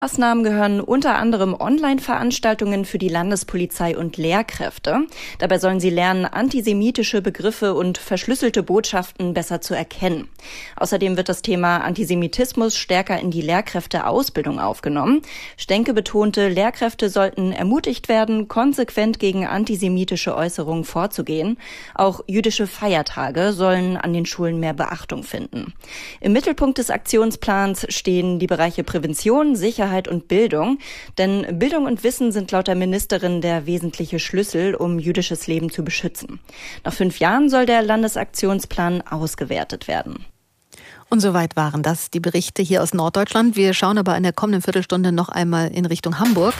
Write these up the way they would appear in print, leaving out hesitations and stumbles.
Maßnahmen gehören unter anderem Online-Veranstaltungen für die Landespolizei und Lehrkräfte. Dabei sollen sie lernen, antisemitische Begriffe und verschlüsselte Botschaften besser zu erkennen. Außerdem wird das Thema Antisemitismus stärker in die Lehrkräfteausbildung aufgenommen. Stenke betonte, Lehrkräfte sollten ermutigt werden, konsequent gegen antisemitische Äußerungen vorzugehen. Auch jüdische Feiertage sollen an den Schulen mehr Beachtung finden. Im Mittelpunkt des Aktionsplans stehen die Bereiche Prävention, Sicherheit und Bildung. Denn Bildung und Wissen sind laut der Ministerin der wesentliche Schlüssel, um jüdisches Leben zu beschützen. Nach 5 Jahren soll der Landesaktionsplan ausgewertet werden. Und soweit waren das die Berichte hier aus Norddeutschland. Wir schauen aber in der kommenden Viertelstunde noch einmal in Richtung Hamburg.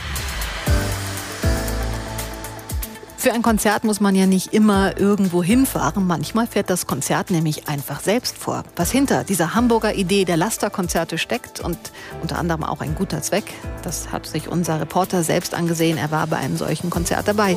Für ein Konzert muss man ja nicht immer irgendwo hinfahren. Manchmal fährt das Konzert nämlich einfach selbst vor. Was hinter dieser Hamburger Idee der Laster-Konzerte steckt und unter anderem auch ein guter Zweck, das hat sich unser Reporter selbst angesehen. Er war bei einem solchen Konzert dabei.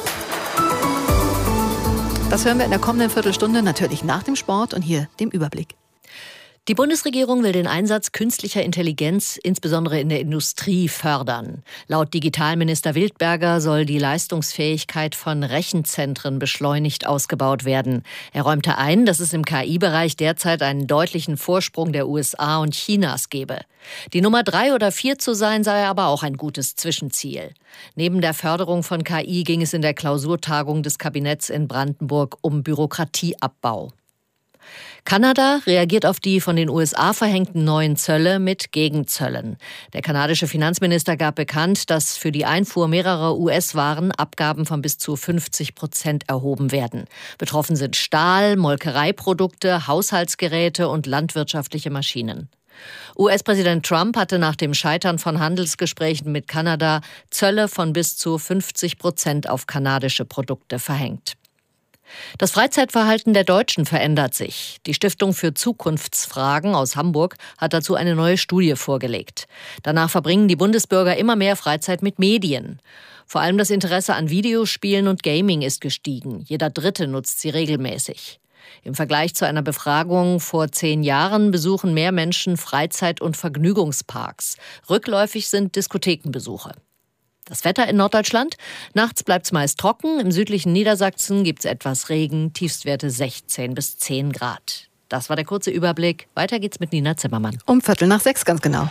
Das hören wir in der kommenden Viertelstunde, natürlich nach dem Sport und hier dem Überblick. Die Bundesregierung will den Einsatz künstlicher Intelligenz insbesondere in der Industrie fördern. Laut Digitalminister Wildberger soll die Leistungsfähigkeit von Rechenzentren beschleunigt ausgebaut werden. Er räumte ein, dass es im KI-Bereich derzeit einen deutlichen Vorsprung der USA und Chinas gebe. Die Nummer 3 oder 4 zu sein, sei aber auch ein gutes Zwischenziel. Neben der Förderung von KI ging es in der Klausurtagung des Kabinetts in Brandenburg um Bürokratieabbau. Kanada reagiert auf die von den USA verhängten neuen Zölle mit Gegenzöllen. Der kanadische Finanzminister gab bekannt, dass für die Einfuhr mehrerer US-Waren Abgaben von bis zu 50% erhoben werden. Betroffen sind Stahl, Molkereiprodukte, Haushaltsgeräte und landwirtschaftliche Maschinen. US-Präsident Trump hatte nach dem Scheitern von Handelsgesprächen mit Kanada Zölle von bis zu 50% auf kanadische Produkte verhängt. Das Freizeitverhalten der Deutschen verändert sich. Die Stiftung für Zukunftsfragen aus Hamburg hat dazu eine neue Studie vorgelegt. Danach verbringen die Bundesbürger immer mehr Freizeit mit Medien. Vor allem das Interesse an Videospielen und Gaming ist gestiegen. Jeder Dritte nutzt sie regelmäßig. Im Vergleich zu einer Befragung vor 10 Jahren besuchen mehr Menschen Freizeit- und Vergnügungsparks. Rückläufig sind Diskothekenbesuche. Das Wetter in Norddeutschland. Nachts bleibt es meist trocken. Im südlichen Niedersachsen gibt es etwas Regen. Tiefstwerte 16 bis 10 Grad. Das war der kurze Überblick. Weiter geht's mit Nina Zimmermann. Um 5:45 ganz genau.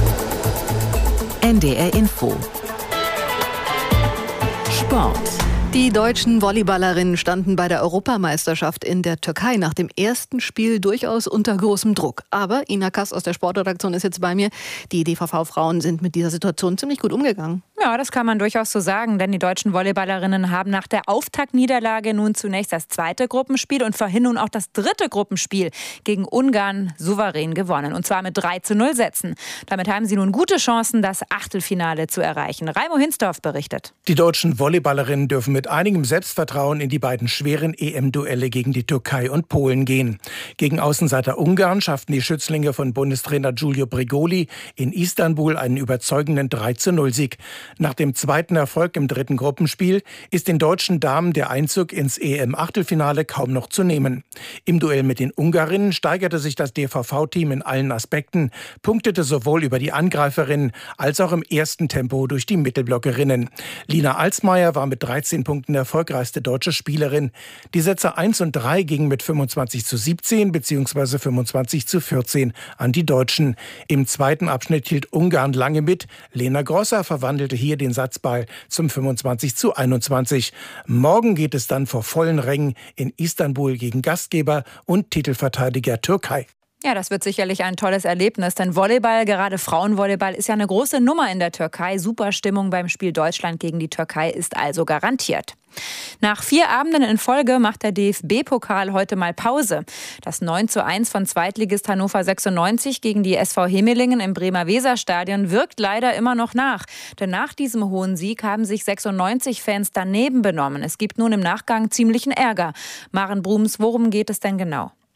NDR Info. Sport. Die deutschen Volleyballerinnen standen bei der Europameisterschaft in der Türkei nach dem ersten Spiel durchaus unter großem Druck. Aber Ina Kass aus der Sportredaktion ist jetzt bei mir. Die DVV-Frauen sind mit dieser Situation ziemlich gut umgegangen. Ja, das kann man durchaus so sagen, denn die deutschen Volleyballerinnen haben nach der Auftaktniederlage nun zunächst das 2. Gruppenspiel und vorhin nun auch das 3. Gruppenspiel gegen Ungarn souverän gewonnen. Und zwar mit 3:0 Sätzen. Damit haben sie nun gute Chancen, das Achtelfinale zu erreichen. Raimo Hinsdorf berichtet. Die deutschen Volleyballerinnen dürfen mit einigem Selbstvertrauen in die beiden schweren EM-Duelle gegen die Türkei und Polen gehen. Gegen Außenseiter Ungarn schafften die Schützlinge von Bundestrainer Giulio Brigoli in Istanbul einen überzeugenden 3:0-Sieg. Nach dem zweiten Erfolg im 3. Gruppenspiel ist den deutschen Damen der Einzug ins EM-Achtelfinale kaum noch zu nehmen. Im Duell mit den Ungarinnen steigerte sich das DVV-Team in allen Aspekten, punktete sowohl über die Angreiferinnen als auch im ersten Tempo durch die Mittelblockerinnen. Lina Alsmeier war mit 13 Punkten erfolgreichste deutsche Spielerin. Die Sätze 1 und 3 gingen mit 25:17 bzw. 25:14 an die Deutschen. Im zweiten Abschnitt hielt Ungarn lange mit. Lena Grosser verwandelte hier den Satzball zum 25:21. Morgen geht es dann vor vollen Rängen in Istanbul gegen Gastgeber und Titelverteidiger Türkei. Ja, das wird sicherlich ein tolles Erlebnis, denn Volleyball, gerade Frauenvolleyball, ist ja eine große Nummer in der Türkei. Super Stimmung beim Spiel Deutschland gegen die Türkei ist also garantiert. Nach 4 Abenden in Folge macht der DFB-Pokal heute mal Pause. Das 9:1 von Zweitligist Hannover 96 gegen die SV Hemelingen im Bremer Weserstadion wirkt leider immer noch nach. Denn nach diesem hohen Sieg haben sich 96-Fans daneben benommen. Es gibt nun im Nachgang ziemlichen Ärger. Maren Brums, worum geht es denn genau?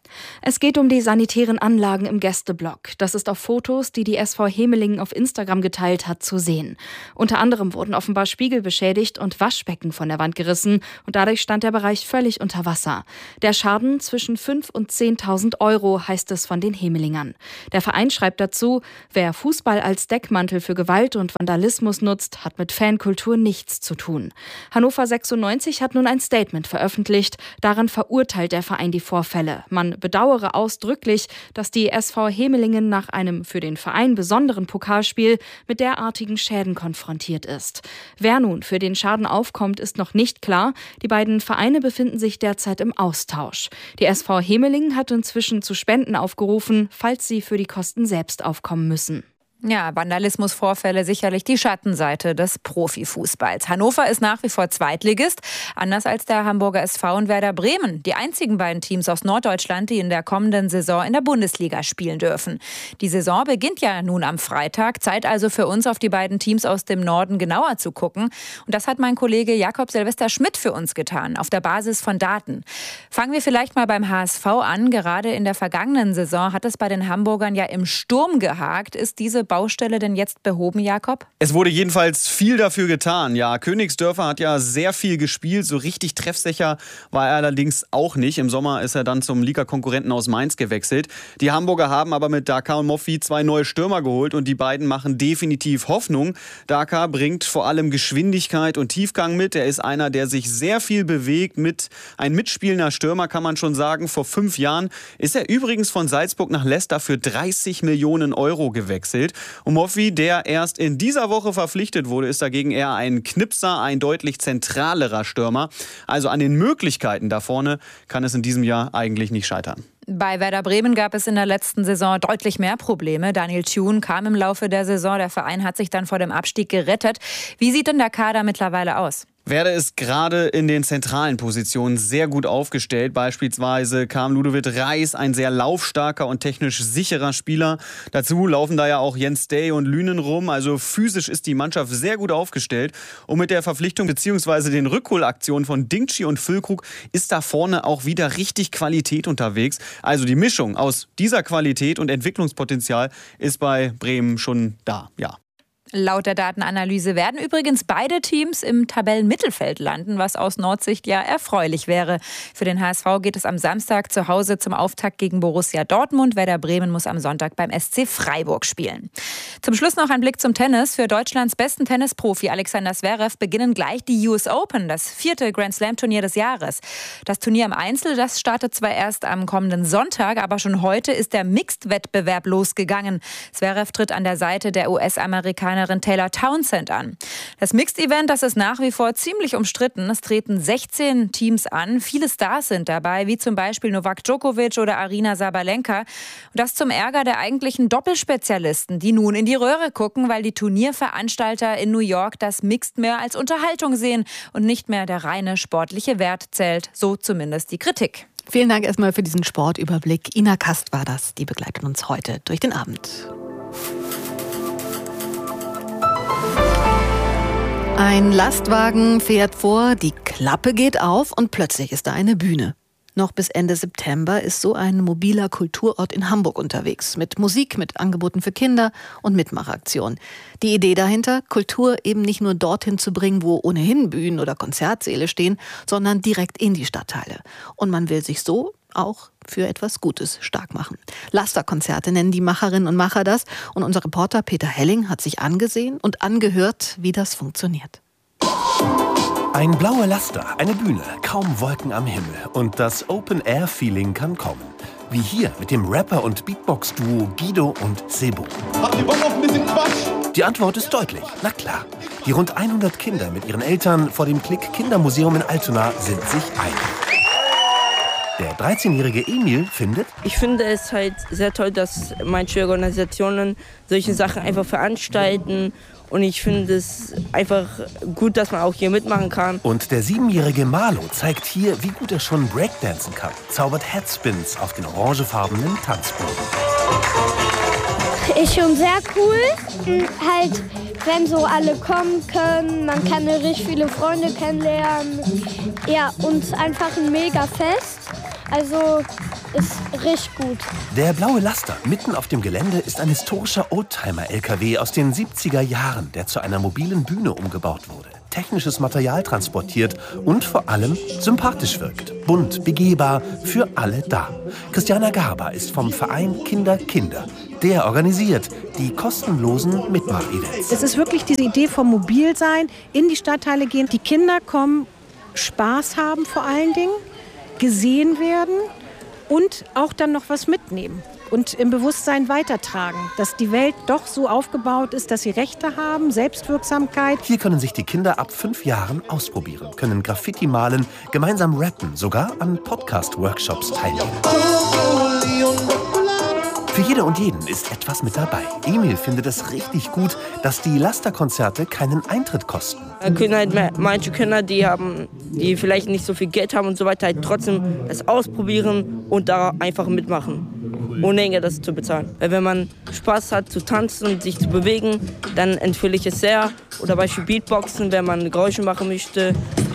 Es geht um die sanitären Anlagen im Gästeblock. Das ist auf Fotos, die die SV Hemelingen auf Instagram geteilt hat, zu sehen. Unter anderem wurden offenbar Spiegel beschädigt und Waschbecken von der Wand gerissen. Und dadurch stand der Bereich völlig unter Wasser. Der Schaden zwischen 5.000 und 10.000 Euro, heißt es von den Hemelingern. Der Verein schreibt dazu, wer Fußball als Deckmantel für Gewalt und Vandalismus nutzt, hat mit Fankultur nichts zu tun. Hannover 96 hat nun ein Statement veröffentlicht. Darin verurteilt der Verein die Vorfälle. Man bedauere ausdrücklich, dass die SV Hemelingen nach einem für den Verein besonderen Pokalspiel mit derartigen Schäden konfrontiert ist. Wer nun für den Schaden aufkommt, ist noch nicht klar. Die beiden Vereine befinden sich derzeit im Austausch. Die SV Hemelingen hat inzwischen zu Spenden aufgerufen, falls sie für die Kosten selbst aufkommen müssen. Ja, Vandalismusvorfälle sicherlich die Schattenseite des Profifußballs. Hannover ist nach wie vor Zweitligist, anders als der Hamburger SV und Werder Bremen. Die einzigen beiden Teams aus Norddeutschland, die in der kommenden Saison in der Bundesliga spielen dürfen. Die Saison beginnt ja nun am Freitag. Zeit also für uns, auf die beiden Teams aus dem Norden genauer zu gucken. Und das hat mein Kollege Jakob Silvester Schmidt für uns getan, auf der Basis von Daten. Fangen wir vielleicht mal beim HSV an. Gerade in der vergangenen Saison hat es bei den Hamburgern ja im Sturm gehakt. Ist diese Baustelle denn jetzt behoben, Jakob? Es wurde jedenfalls viel dafür getan. Ja, Königsdörfer hat ja sehr viel gespielt. So richtig treffsicher war er allerdings auch nicht. Im Sommer ist er dann zum Liga-Konkurrenten aus Mainz gewechselt. Die Hamburger haben aber mit Dakar und Moffi 2 neue Stürmer geholt und die beiden machen definitiv Hoffnung. Dakar bringt vor allem Geschwindigkeit und Tiefgang mit. Er ist einer, der sich sehr viel bewegt. Ein mitspielender Stürmer, kann man schon sagen. Vor 5 Jahren ist er übrigens von Salzburg nach Leicester für 30 Millionen Euro gewechselt. Und Moffi, der erst in dieser Woche verpflichtet wurde, ist dagegen eher ein Knipser, ein deutlich zentralerer Stürmer. Also an den Möglichkeiten da vorne kann es in diesem Jahr eigentlich nicht scheitern. Bei Werder Bremen gab es in der letzten Saison deutlich mehr Probleme. Daniel Thune kam im Laufe der Saison. Der Verein hat sich dann vor dem Abstieg gerettet. Wie sieht denn der Kader mittlerweile aus? Werder ist gerade in den zentralen Positionen sehr gut aufgestellt. Beispielsweise kam Ludovic Reis, ein sehr laufstarker und technisch sicherer Spieler. Dazu laufen da ja auch Jens Day und Lünen rum. Also physisch ist die Mannschaft sehr gut aufgestellt. Und mit der Verpflichtung bzw. den Rückholaktionen von Dingchi und Füllkrug ist da vorne auch wieder richtig Qualität unterwegs. Also die Mischung aus dieser Qualität und Entwicklungspotenzial ist bei Bremen schon da, ja. Laut der Datenanalyse werden übrigens beide Teams im Tabellenmittelfeld landen, was aus Nordsicht ja erfreulich wäre. Für den HSV geht es am Samstag zu Hause zum Auftakt gegen Borussia Dortmund. Werder Bremen muss am Sonntag beim SC Freiburg spielen. Zum Schluss noch ein Blick zum Tennis. Für Deutschlands besten Tennisprofi Alexander Zverev beginnen gleich die US Open, das 4. Grand Slam Turnier des Jahres. Das Turnier im Einzel, das startet zwar erst am kommenden Sonntag, aber schon heute ist der Mixed-Wettbewerb losgegangen. Zverev tritt an der Seite der US-Amerikanerin Taylor Townsend an. Das Mixed-Event, das ist nach wie vor ziemlich umstritten. Es treten 16 Teams an. Viele Stars sind dabei, wie zum Beispiel Novak Djokovic oder Aryna Sabalenka. Und das zum Ärger der eigentlichen Doppelspezialisten, die nun in die Röhre gucken, weil die Turnierveranstalter in New York das Mixed mehr als Unterhaltung sehen und nicht mehr der reine sportliche Wert zählt. So zumindest die Kritik. Vielen Dank erstmal für diesen Sportüberblick. Ina Kast war das, die begleitet uns heute durch den Abend. Ein Lastwagen fährt vor, die Klappe geht auf und plötzlich ist da eine Bühne. Noch bis Ende September ist so ein mobiler Kulturort in Hamburg unterwegs. Mit Musik, mit Angeboten für Kinder und Mitmachaktionen. Die Idee dahinter, Kultur eben nicht nur dorthin zu bringen, wo ohnehin Bühnen oder Konzertsäle stehen, sondern direkt in die Stadtteile. Und man will sich so auch für etwas Gutes stark machen. Lasterkonzerte nennen die Macherinnen und Macher das. Und unser Reporter Peter Helling hat sich angesehen und angehört, wie das funktioniert. Ein blauer Laster, eine Bühne, kaum Wolken am Himmel. Und das Open-Air-Feeling kann kommen. Wie hier mit dem Rapper- und Beatbox-Duo Guido und Sebo. Habt ihr Bock auf ein bisschen Quatsch? Die Antwort ist deutlich. Na klar. Die rund 100 Kinder mit ihren Eltern vor dem Klick Kindermuseum in Altona sind sich einig. Der 13-jährige Emil findet: Ich finde es halt sehr toll, dass manche Organisationen solche Sachen einfach veranstalten. Und ich finde es einfach gut, dass man auch hier mitmachen kann. Und der 7-jährige Marlo zeigt hier, wie gut er schon Breakdancen kann. Zaubert Headspins auf den orangefarbenen Tanzboden. Ist schon sehr cool. Halt, wenn so alle kommen können. Man kann richtig viele Freunde kennenlernen. Ja, und einfach ein mega Fest. Also ist richtig gut. Der blaue Laster mitten auf dem Gelände ist ein historischer Oldtimer-LKW aus den 70er Jahren, der zu einer mobilen Bühne umgebaut wurde, technisches Material transportiert und vor allem sympathisch wirkt. Bunt, begehbar, für alle da. Christiana Garber ist vom Verein Kinder Kinder. Der organisiert die kostenlosen Mitmach-Events. Es ist wirklich diese Idee vom Mobilsein, in die Stadtteile gehen. Die Kinder kommen, Spaß haben vor allen Dingen, gesehen werden und auch dann noch was mitnehmen und im Bewusstsein weitertragen, dass die Welt doch so aufgebaut ist, dass sie Rechte haben, Selbstwirksamkeit. Hier können sich die Kinder ab 5 Jahren ausprobieren, können Graffiti malen, gemeinsam rappen, sogar an Podcast-Workshops teilnehmen. Für jede und jeden ist etwas mit dabei. Emil findet es richtig gut, dass die Lasterkonzerte keinen Eintritt kosten. Können halt manche Kinder, die vielleicht nicht so viel Geld haben und so weiter, halt trotzdem das ausprobieren und da einfach mitmachen, ohne das zu bezahlen. Weil wenn man Spaß hat zu tanzen und sich zu bewegen, dann empfehle ich es sehr. Oder beispielsweise Beatboxen, wenn man Geräusche machen möchte.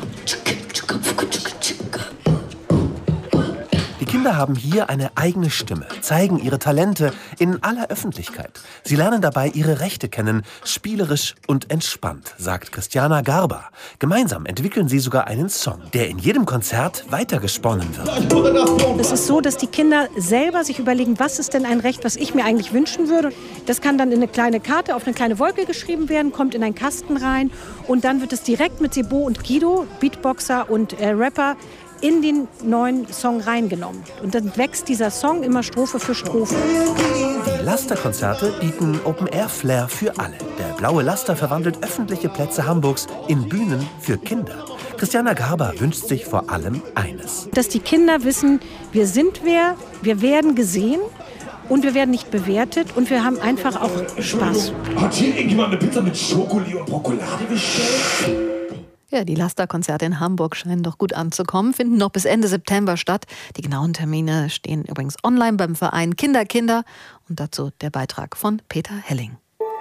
Die Kinder haben hier eine eigene Stimme, zeigen ihre Talente in aller Öffentlichkeit. Sie lernen dabei ihre Rechte kennen, spielerisch und entspannt, sagt Christiana Garber. Gemeinsam entwickeln sie sogar einen Song, der in jedem Konzert weitergesponnen wird. Es ist so, dass die Kinder selber sich überlegen, was ist denn ein Recht, was ich mir eigentlich wünschen würde. Das kann dann in eine kleine Karte auf eine kleine Wolke geschrieben werden, kommt in einen Kasten rein und dann wird es direkt mit Sebo und Guido, Beatboxer und Rapper, in den neuen Song reingenommen. Und dann wächst dieser Song immer Strophe für Strophe. Die Lasterkonzerte bieten Open-Air-Flair für alle. Der blaue Laster verwandelt öffentliche Plätze Hamburgs in Bühnen für Kinder. Christiana Garber wünscht sich vor allem eines. Dass die Kinder wissen, wir sind wer, wir werden gesehen und wir werden nicht bewertet und wir haben einfach auch Spaß. Hat hier irgendjemand eine Pizza mit Schokoli und Brokolade bestellt? Ja, die Lasterkonzerte in Hamburg scheinen doch gut anzukommen, finden noch bis Ende September statt. Die genauen Termine stehen übrigens online beim Verein Kinder Kinder und dazu der Beitrag von Peter Helling.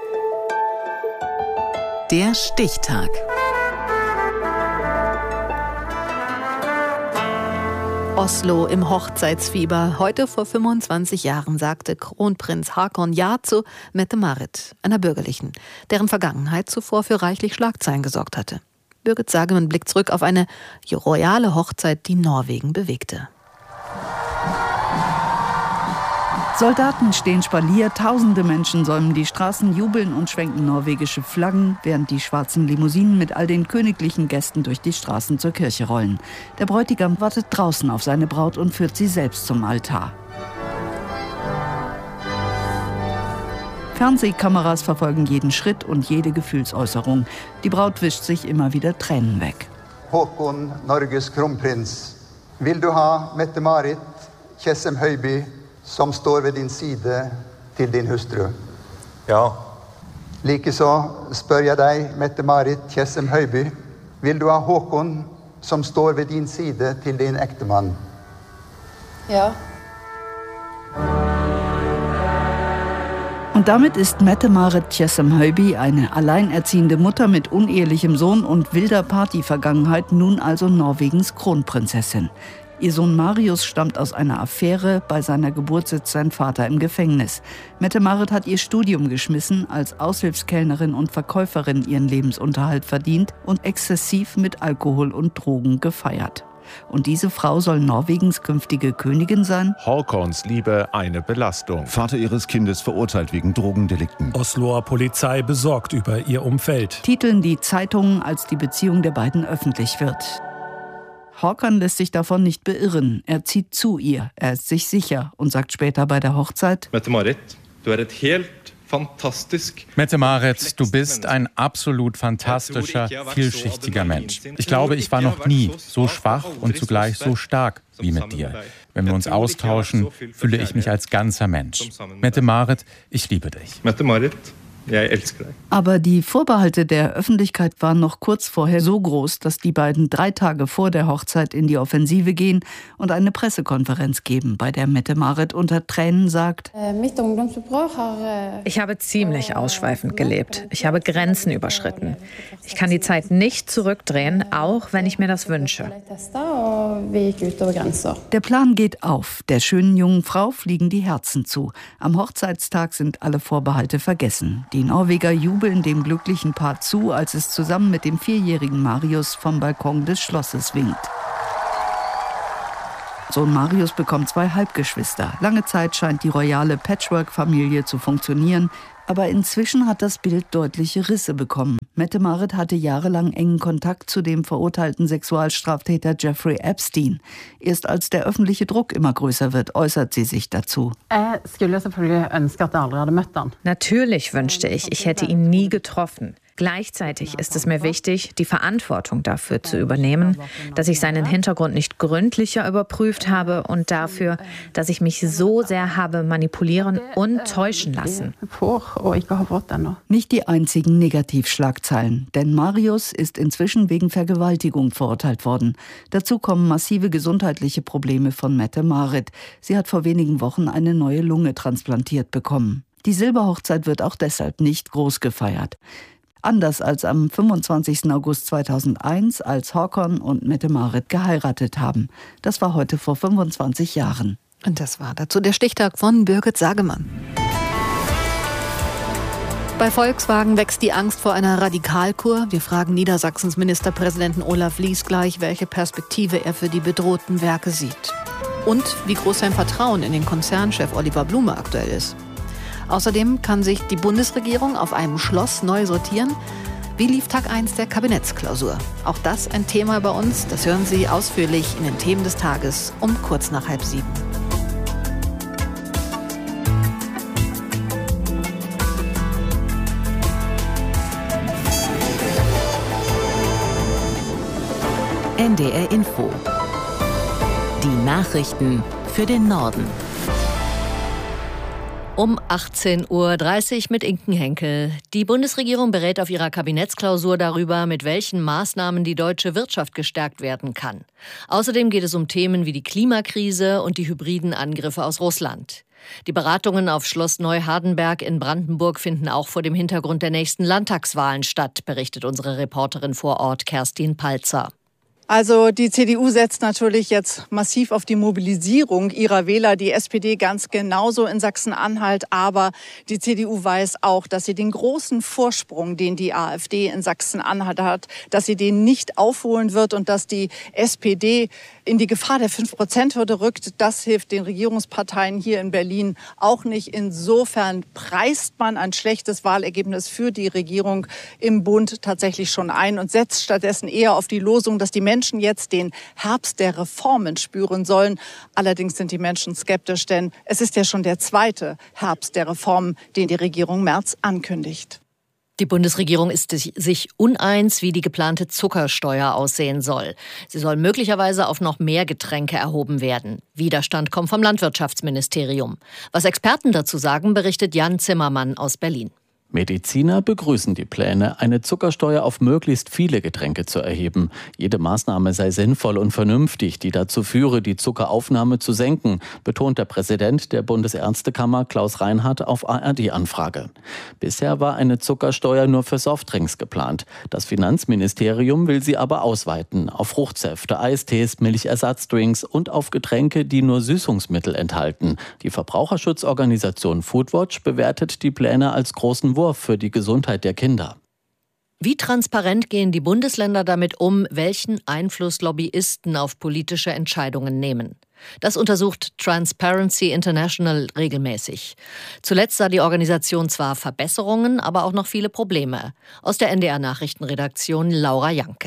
Der Stichtag. Oslo im Hochzeitsfieber. Heute vor 25 Jahren sagte Kronprinz Haakon ja zu Mette-Marit, einer Bürgerlichen, deren Vergangenheit zuvor für reichlich Schlagzeilen gesorgt hatte. Birgit Sagemann blickt zurück auf eine royale Hochzeit, die Norwegen bewegte. Soldaten stehen Spalier, tausende Menschen säumen die Straßen, jubeln und schwenken norwegische Flaggen, während die schwarzen Limousinen mit all den königlichen Gästen durch die Straßen zur Kirche rollen. Der Bräutigam wartet draußen auf seine Braut und führt sie selbst zum Altar. Fernsehkameras verfolgen jeden Schritt und jede Gefühlsäußerung. Die Braut wischt sich immer wieder Tränen weg. Håkon, Norges Kronprins, will du ha Mette-Marit Tjessem Høiby, som står ved din side, til din hustru? Ja. Likeså spør jeg deg, Mette-Marit Tjessem Høiby, vil du ha Håkon, som står ved din side, til din ektemann? Ja. Und damit ist Mette-Marit Tjessem Høiby, eine alleinerziehende Mutter mit unehelichem Sohn und wilder Partyvergangenheit, nun also Norwegens Kronprinzessin. Ihr Sohn Marius stammt aus einer Affäre, bei seiner Geburt sitzt sein Vater im Gefängnis. Mette-Marit hat ihr Studium geschmissen, als Aushilfskellnerin und Verkäuferin ihren Lebensunterhalt verdient und exzessiv mit Alkohol und Drogen gefeiert. Und diese Frau soll Norwegens künftige Königin sein? Haakons Liebe eine Belastung. Vater ihres Kindes verurteilt wegen Drogendelikten. Osloer Polizei besorgt über ihr Umfeld. Titeln die Zeitungen, als die Beziehung der beiden öffentlich wird. Haakon lässt sich davon nicht beirren. Er zieht zu ihr. Er ist sich sicher und sagt später bei der Hochzeit: Mette-Marit, du eres helt fantastisch. Mette-Marit, du bist ein absolut fantastischer, vielschichtiger Mensch. Ich glaube, ich war noch nie so schwach und zugleich so stark wie mit dir. Wenn wir uns austauschen, fühle ich mich als ganzer Mensch. Mette-Marit, ich liebe dich. Mette-Marit, Aber die Vorbehalte der Öffentlichkeit waren noch kurz vorher so groß, dass die beiden 3 Tage vor der Hochzeit in die Offensive gehen und eine Pressekonferenz geben, bei der Mette-Marit unter Tränen sagt: Ich habe ziemlich ausschweifend gelebt. Ich habe Grenzen überschritten. Ich kann die Zeit nicht zurückdrehen, auch wenn ich mir das wünsche. Der Plan geht auf. Der schönen jungen Frau fliegen die Herzen zu. Am Hochzeitstag sind alle Vorbehalte vergessen. Die Norweger jubeln dem glücklichen Paar zu, als es zusammen mit dem 4-jährigen Marius vom Balkon des Schlosses winkt. Sohn Marius bekommt 2 Halbgeschwister. Lange Zeit scheint die royale Patchwork-Familie zu funktionieren. Aber inzwischen hat das Bild deutliche Risse bekommen. Mette-Marit hatte jahrelang engen Kontakt zu dem verurteilten Sexualstraftäter Jeffrey Epstein. Erst als der öffentliche Druck immer größer wird, äußert sie sich dazu. Natürlich wünschte ich hätte ihn nie getroffen. Gleichzeitig ist es mir wichtig, die Verantwortung dafür zu übernehmen, dass ich seinen Hintergrund nicht gründlicher überprüft habe und dafür, dass ich mich so sehr habe manipulieren und täuschen lassen. Nicht die einzigen Negativschlagzeilen, denn Marius ist inzwischen wegen Vergewaltigung verurteilt worden. Dazu kommen massive gesundheitliche Probleme von Mette-Marit. Sie hat vor wenigen Wochen eine neue Lunge transplantiert bekommen. Die Silberhochzeit wird auch deshalb nicht groß gefeiert. Anders als am 25. August 2001, als Håkon und Mette-Marit geheiratet haben. Das war heute vor 25 Jahren. Und das war dazu der Stichtag von Birgit Sagemann. Bei Volkswagen wächst die Angst vor einer Radikalkur. Wir fragen Niedersachsens Ministerpräsidenten Olaf Lies gleich, welche Perspektive er für die bedrohten Werke sieht. Und wie groß sein Vertrauen in den Konzernchef Oliver Blume aktuell ist. Außerdem kann sich die Bundesregierung auf einem Schloss neu sortieren. Wie lief Tag 1 der Kabinettsklausur? Auch das ein Thema bei uns. Das hören Sie ausführlich in den Themen des Tages um kurz nach 6:30. NDR Info. Die Nachrichten für den Norden. Um 18:30 Uhr mit Inken Henkel. Die Bundesregierung berät auf ihrer Kabinettsklausur darüber, mit welchen Maßnahmen die deutsche Wirtschaft gestärkt werden kann. Außerdem geht es um Themen wie die Klimakrise und die hybriden Angriffe aus Russland. Die Beratungen auf Schloss Neuhardenberg in Brandenburg finden auch vor dem Hintergrund der nächsten Landtagswahlen statt, berichtet unsere Reporterin vor Ort Kerstin Palzer. Also die CDU setzt natürlich jetzt massiv auf die Mobilisierung ihrer Wähler, die SPD ganz genauso in Sachsen-Anhalt. Aber die CDU weiß auch, dass sie den großen Vorsprung, den die AfD in Sachsen-Anhalt hat, dass sie den nicht aufholen wird und dass die SPD in die Gefahr der 5%-Hürde rückt. Das hilft den Regierungsparteien hier in Berlin auch nicht. Insofern preist man ein schlechtes Wahlergebnis für die Regierung im Bund tatsächlich schon ein und setzt stattdessen eher auf die Losung, dass die Menschen jetzt den Herbst der Reformen spüren sollen. Allerdings sind die Menschen skeptisch, denn es ist ja schon der 2. Herbst der Reformen, den die Regierung Merz ankündigt. Die Bundesregierung ist sich uneins, wie die geplante Zuckersteuer aussehen soll. Sie soll möglicherweise auf noch mehr Getränke erhoben werden. Widerstand kommt vom Landwirtschaftsministerium. Was Experten dazu sagen, berichtet Jan Zimmermann aus Berlin. Mediziner begrüßen die Pläne, eine Zuckersteuer auf möglichst viele Getränke zu erheben. Jede Maßnahme sei sinnvoll und vernünftig, die dazu führe, die Zuckeraufnahme zu senken, betont der Präsident der Bundesärztekammer Klaus Reinhardt auf ARD-Anfrage. Bisher war eine Zuckersteuer nur für Softdrinks geplant. Das Finanzministerium will sie aber ausweiten auf Fruchtsäfte, Eistees, Milchersatzdrinks und auf Getränke, die nur Süßungsmittel enthalten. Die Verbraucherschutzorganisation Foodwatch bewertet die Pläne als großen Wurf für die Gesundheit der Kinder. Wie transparent gehen die Bundesländer damit um, welchen Einfluss Lobbyisten auf politische Entscheidungen nehmen? Das untersucht Transparency International regelmäßig. Zuletzt sah die Organisation zwar Verbesserungen, aber auch noch viele Probleme. Aus der NDR-Nachrichtenredaktion Laura Janke.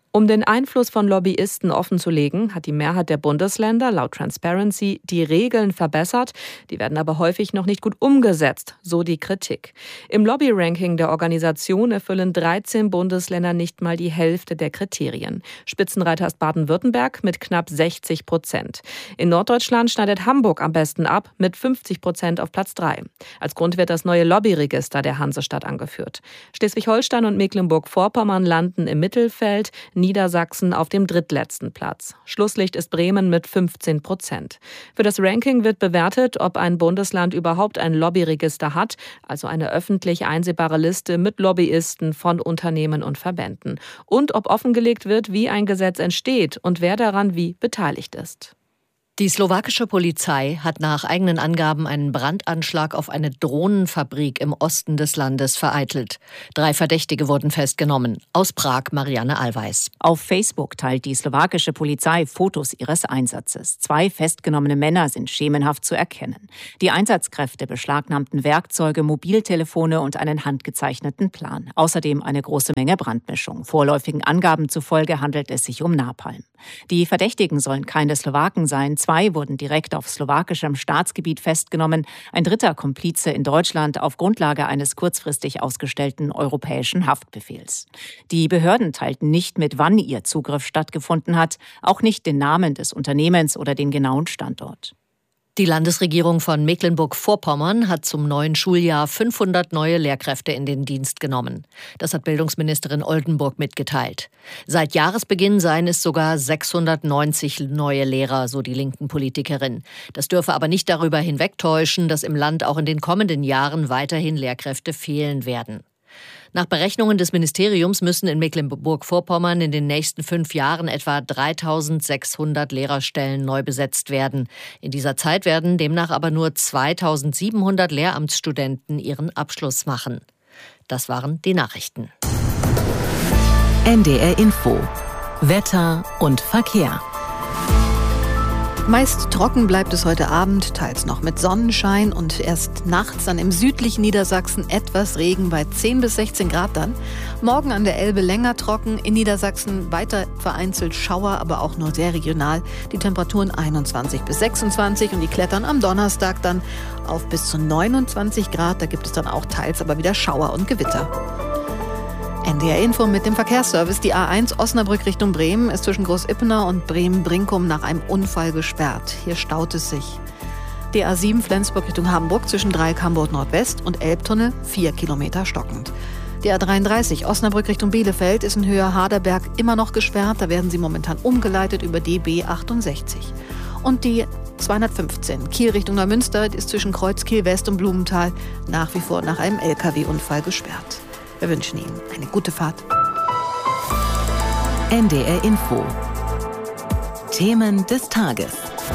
Um den Einfluss von Lobbyisten offenzulegen, hat die Mehrheit der Bundesländer laut Transparency die Regeln verbessert. Die werden aber häufig noch nicht gut umgesetzt, so die Kritik. Im Lobby-Ranking der Organisation erfüllen 13 Bundesländer nicht mal die Hälfte der Kriterien. Spitzenreiter ist Baden-Württemberg mit knapp 60%. In Norddeutschland schneidet Hamburg am besten ab mit 50% auf Platz 3. Als Grund wird das neue Lobbyregister der Hansestadt angeführt. Schleswig-Holstein und Mecklenburg-Vorpommern landen im Mittelfeld, Niedersachsen auf dem drittletzten Platz. Schlusslicht ist Bremen mit 15%. Für das Ranking wird bewertet, ob ein Bundesland überhaupt ein Lobbyregister hat, also eine öffentlich einsehbare Liste mit Lobbyisten von Unternehmen und Verbänden. Und ob offengelegt wird, wie ein Gesetz entsteht und wer daran wie beteiligt ist. Die slowakische Polizei hat nach eigenen Angaben einen Brandanschlag auf eine Drohnenfabrik im Osten des Landes vereitelt. 3 Verdächtige wurden festgenommen. Aus Prag Marianne Allweis. Auf Facebook teilt die slowakische Polizei Fotos ihres Einsatzes. 2 festgenommene Männer sind schemenhaft zu erkennen. Die Einsatzkräfte beschlagnahmten Werkzeuge, Mobiltelefone und einen handgezeichneten Plan. Außerdem eine große Menge Brandmischung. Vorläufigen Angaben zufolge handelt es sich um Napalm. Die Verdächtigen sollen keine Slowaken sein. 2 wurden direkt auf slowakischem Staatsgebiet festgenommen. Ein 3. Komplize in Deutschland auf Grundlage eines kurzfristig ausgestellten europäischen Haftbefehls. Die Behörden teilten nicht mit, wann ihr Zugriff stattgefunden hat, auch nicht den Namen des Unternehmens oder den genauen Standort. Die Landesregierung von Mecklenburg-Vorpommern hat zum neuen Schuljahr 500 neue Lehrkräfte in den Dienst genommen. Das hat Bildungsministerin Oldenburg mitgeteilt. Seit Jahresbeginn seien es sogar 690 neue Lehrer, so die linken Politikerin. Das dürfe aber nicht darüber hinwegtäuschen, dass im Land auch in den kommenden Jahren weiterhin Lehrkräfte fehlen werden. Nach Berechnungen des Ministeriums müssen in Mecklenburg-Vorpommern in den nächsten 5 Jahren etwa 3.600 Lehrerstellen neu besetzt werden. In dieser Zeit werden demnach aber nur 2.700 Lehramtsstudenten ihren Abschluss machen. Das waren die Nachrichten. NDR Info. Wetter und Verkehr. Meist trocken bleibt es heute Abend, teils noch mit Sonnenschein und erst nachts dann im südlichen Niedersachsen etwas Regen bei 10 bis 16 Grad dann. Morgen an der Elbe länger trocken, in Niedersachsen weiter vereinzelt Schauer, aber auch nur sehr regional. Die Temperaturen 21 bis 26 und die klettern am Donnerstag dann auf bis zu 29 Grad. Da gibt es dann auch teils aber wieder Schauer und Gewitter. NDR Info mit dem Verkehrsservice. Die A1 Osnabrück Richtung Bremen ist zwischen Groß-Ippener und Bremen-Brinkum nach einem Unfall gesperrt. Hier staut es sich. Die A7 Flensburg Richtung Hamburg zwischen Dreieck Hamburg Nordwest und Elbtunnel 4 Kilometer stockend. Die A33 Osnabrück Richtung Bielefeld ist in Höhe Harderberg immer noch gesperrt. Da werden sie momentan umgeleitet über DB 68. Und die 215 Kiel Richtung Neumünster ist zwischen Kreuzkiel West und Blumenthal nach wie vor nach einem LKW-Unfall gesperrt. Wir wünschen Ihnen eine gute Fahrt. NDR Info. Themen des Tages.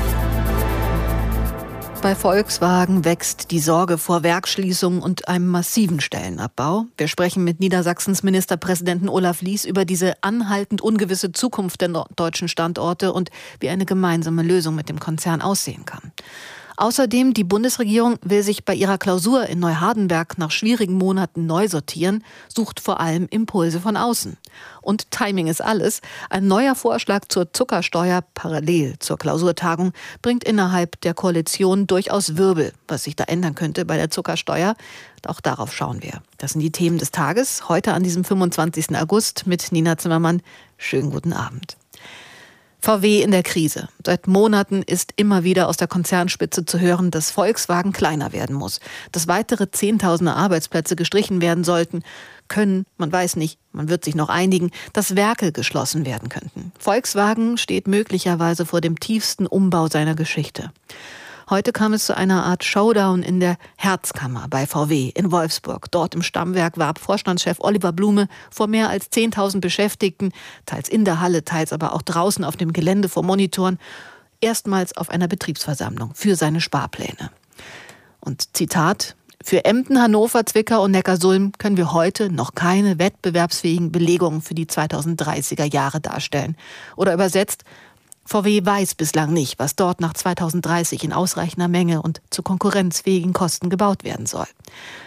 Bei Volkswagen wächst die Sorge vor Werksschließungen und einem massiven Stellenabbau. Wir sprechen mit Niedersachsens Ministerpräsidenten Olaf Lies über diese anhaltend ungewisse Zukunft der deutschen Standorte und wie eine gemeinsame Lösung mit dem Konzern aussehen kann. Außerdem, die Bundesregierung will sich bei ihrer Klausur in Neuhardenberg nach schwierigen Monaten neu sortieren, sucht vor allem Impulse von außen. Und Timing ist alles. Ein neuer Vorschlag zur Zuckersteuer parallel zur Klausurtagung bringt innerhalb der Koalition durchaus Wirbel, was sich da ändern könnte bei der Zuckersteuer. Auch darauf schauen wir. Das sind die Themen des Tages, heute an diesem 25. August mit Nina Zimmermann. Schönen guten Abend. VW in der Krise. Seit Monaten ist immer wieder aus der Konzernspitze zu hören, dass Volkswagen kleiner werden muss, dass weitere Zehntausende Arbeitsplätze gestrichen werden sollten, man weiß nicht, man wird sich noch einigen, dass Werke geschlossen werden könnten. Volkswagen steht möglicherweise vor dem tiefsten Umbau seiner Geschichte. Heute kam es zu einer Art Showdown in der Herzkammer bei VW in Wolfsburg. Dort im Stammwerk warb Vorstandschef Oliver Blume vor mehr als 10.000 Beschäftigten, teils in der Halle, teils aber auch draußen auf dem Gelände vor Monitoren, erstmals auf einer Betriebsversammlung für seine Sparpläne. Und Zitat: Für Emden, Hannover, Zwickau und Neckarsulm können wir heute noch keine wettbewerbsfähigen Belegungen für die 2030er Jahre darstellen. Oder übersetzt: VW weiß bislang nicht, was dort nach 2030 in ausreichender Menge und zu konkurrenzfähigen Kosten gebaut werden soll.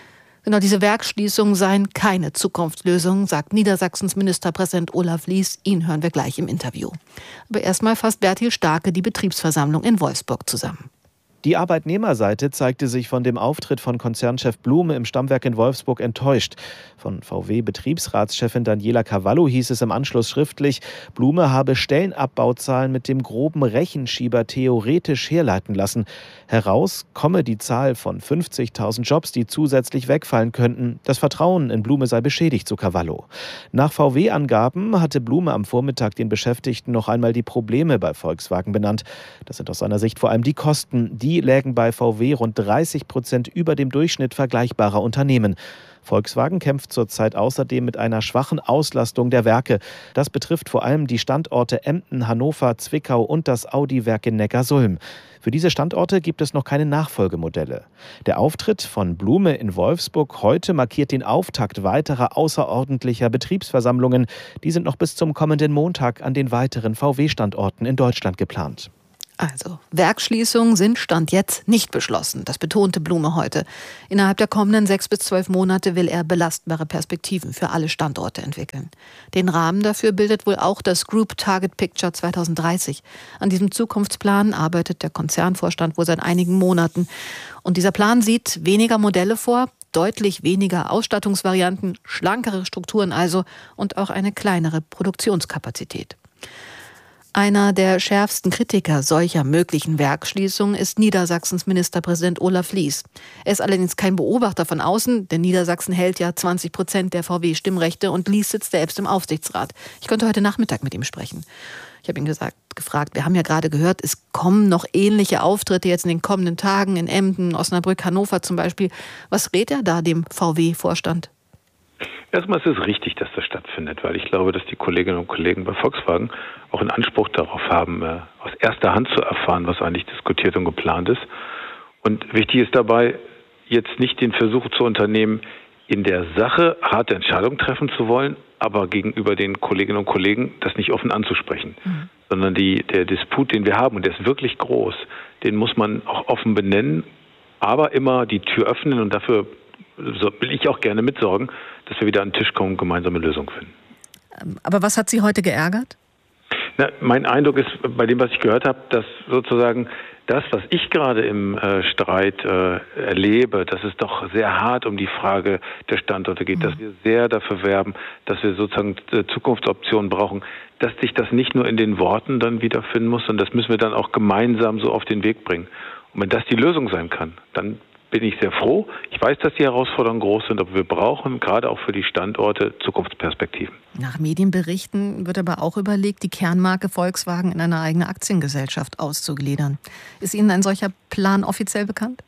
Genau, diese Werksschließungen seien keine Zukunftslösung, sagt Niedersachsens Ministerpräsident Olaf Lies. Ihn hören wir gleich im Interview. Aber erstmal fasst Bertil Starke die Betriebsversammlung in Wolfsburg zusammen. Die Arbeitnehmerseite zeigte sich von dem Auftritt von Konzernchef Blume im Stammwerk in Wolfsburg enttäuscht. Von VW-Betriebsratschefin Daniela Cavallo hieß es im Anschluss schriftlich, Blume habe Stellenabbauzahlen mit dem groben Rechenschieber theoretisch herleiten lassen. Heraus komme die Zahl von 50.000 Jobs, die zusätzlich wegfallen könnten. Das Vertrauen in Blume sei beschädigt, so Cavallo. Nach VW-Angaben hatte Blume am Vormittag den Beschäftigten noch einmal die Probleme bei Volkswagen benannt. Das sind aus seiner Sicht vor allem die Kosten. Die lägen bei VW rund 30% über dem Durchschnitt vergleichbarer Unternehmen. Volkswagen kämpft zurzeit außerdem mit einer schwachen Auslastung der Werke. Das betrifft vor allem die Standorte Emden, Hannover, Zwickau und das Audi-Werk in Neckarsulm. Für diese Standorte gibt es noch keine Nachfolgemodelle. Der Auftritt von Blume in Wolfsburg heute markiert den Auftakt weiterer außerordentlicher Betriebsversammlungen. Die sind noch bis zum kommenden Montag an den weiteren VW-Standorten in Deutschland geplant. Also, Werksschließungen sind Stand jetzt nicht beschlossen. Das betonte Blume heute. Innerhalb der kommenden 6 bis 12 Monate will er belastbare Perspektiven für alle Standorte entwickeln. Den Rahmen dafür bildet wohl auch das Group Target Picture 2030. An diesem Zukunftsplan arbeitet der Konzernvorstand wohl seit einigen Monaten. Und dieser Plan sieht weniger Modelle vor, deutlich weniger Ausstattungsvarianten, schlankere Strukturen also und auch eine kleinere Produktionskapazität. Einer der schärfsten Kritiker solcher möglichen Werksschließungen ist Niedersachsens Ministerpräsident Olaf Lies. Er ist allerdings kein Beobachter von außen, denn Niedersachsen hält ja 20% der VW-Stimmrechte und Lies sitzt selbst im Aufsichtsrat. Ich konnte heute Nachmittag mit ihm sprechen. Ich habe ihn gefragt, wir haben ja gerade gehört, es kommen noch ähnliche Auftritte jetzt in den kommenden Tagen in Emden, Osnabrück, Hannover zum Beispiel. Was rät er da dem VW-Vorstand? Erstmal ist es richtig, dass das stattfindet, weil ich glaube, dass die Kolleginnen und Kollegen bei Volkswagen auch einen Anspruch darauf haben, aus erster Hand zu erfahren, was eigentlich diskutiert und geplant ist. Und wichtig ist dabei, jetzt nicht den Versuch zu unternehmen, in der Sache harte Entscheidungen treffen zu wollen, aber gegenüber den Kolleginnen und Kollegen das nicht offen anzusprechen. Sondern der Disput, den wir haben, und der ist wirklich groß, den muss man auch offen benennen, aber immer die Tür öffnen, und dafür will ich auch gerne mitsorgen, dass wir wieder an den Tisch kommen und gemeinsame Lösungen finden. Aber was hat Sie heute geärgert? Na, mein Eindruck ist, bei dem, was ich gehört habe, dass sozusagen das, was ich gerade im Streit erlebe, dass es doch sehr hart um die Frage der Standorte geht, dass wir sehr dafür werben, dass wir sozusagen Zukunftsoptionen brauchen, dass sich das nicht nur in den Worten dann wiederfinden muss, sondern das müssen wir dann auch gemeinsam so auf den Weg bringen. Und wenn das die Lösung sein kann, dann bin ich sehr froh. Ich weiß, dass die Herausforderungen groß sind, aber wir brauchen gerade auch für die Standorte Zukunftsperspektiven. Nach Medienberichten wird aber auch überlegt, die Kernmarke Volkswagen in eine eigene Aktiengesellschaft auszugliedern. Ist Ihnen ein solcher Plan offiziell bekannt?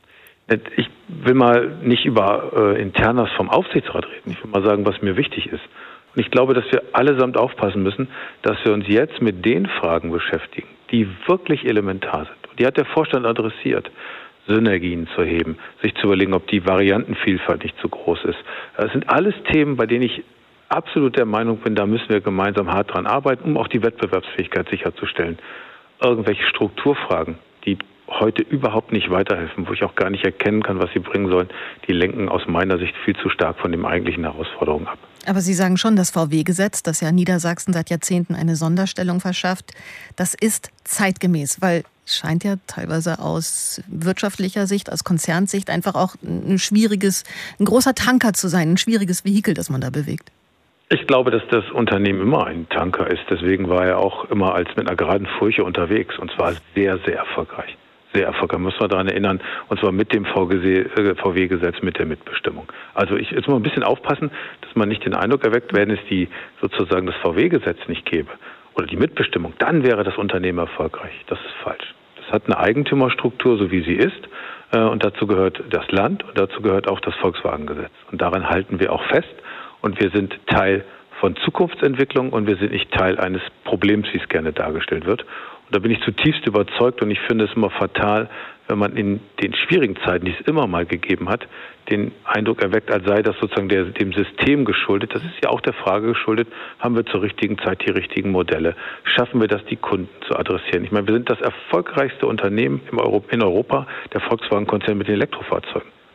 Ich will mal nicht über Internas vom Aufsichtsrat reden. Ich will mal sagen, was mir wichtig ist. Und ich glaube, dass wir allesamt aufpassen müssen, dass wir uns jetzt mit den Fragen beschäftigen, die wirklich elementar sind. Und die hat der Vorstand adressiert. Synergien zu heben, sich zu überlegen, ob die Variantenvielfalt nicht zu groß ist. Das sind alles Themen, bei denen ich absolut der Meinung bin, da müssen wir gemeinsam hart dran arbeiten, um auch die Wettbewerbsfähigkeit sicherzustellen. Irgendwelche Strukturfragen, die heute überhaupt nicht weiterhelfen, wo ich auch gar nicht erkennen kann, was sie bringen sollen, die lenken aus meiner Sicht viel zu stark von den eigentlichen Herausforderungen ab. Aber Sie sagen schon, das VW-Gesetz, das ja Niedersachsen seit Jahrzehnten eine Sonderstellung verschafft, das ist zeitgemäß, weil es scheint ja teilweise aus wirtschaftlicher Sicht, aus Konzernsicht einfach auch ein großer Tanker zu sein, ein schwieriges Vehikel, das man da bewegt. Ich glaube, dass das Unternehmen immer ein Tanker ist. Deswegen war er auch immer als mit einer geraden Furche unterwegs, und zwar sehr, sehr erfolgreich. Sehr erfolgreich, müssen wir daran erinnern, und zwar mit dem VW-Gesetz, mit der Mitbestimmung. Also jetzt muss man ein bisschen aufpassen, dass man nicht den Eindruck erweckt, wenn es sozusagen das VW-Gesetz nicht gäbe oder die Mitbestimmung, dann wäre das Unternehmen erfolgreich. Das ist falsch. Das hat eine Eigentümerstruktur, so wie sie ist, und dazu gehört das Land und dazu gehört auch das Volkswagen-Gesetz. Und daran halten wir auch fest, und wir sind Teil von Zukunftsentwicklung und wir sind nicht Teil eines Problems, wie es gerne dargestellt wird. Und da bin ich zutiefst überzeugt, und ich finde es immer fatal, wenn man in den schwierigen Zeiten, die es immer mal gegeben hat, den Eindruck erweckt, als sei das sozusagen dem System geschuldet. Das ist ja auch der Frage geschuldet, haben wir zur richtigen Zeit die richtigen Modelle? Schaffen wir das, die Kunden zu adressieren? Ich meine, wir sind das erfolgreichste Unternehmen in Europa, der Volkswagen-Konzern mit den Elektrofahrzeugen.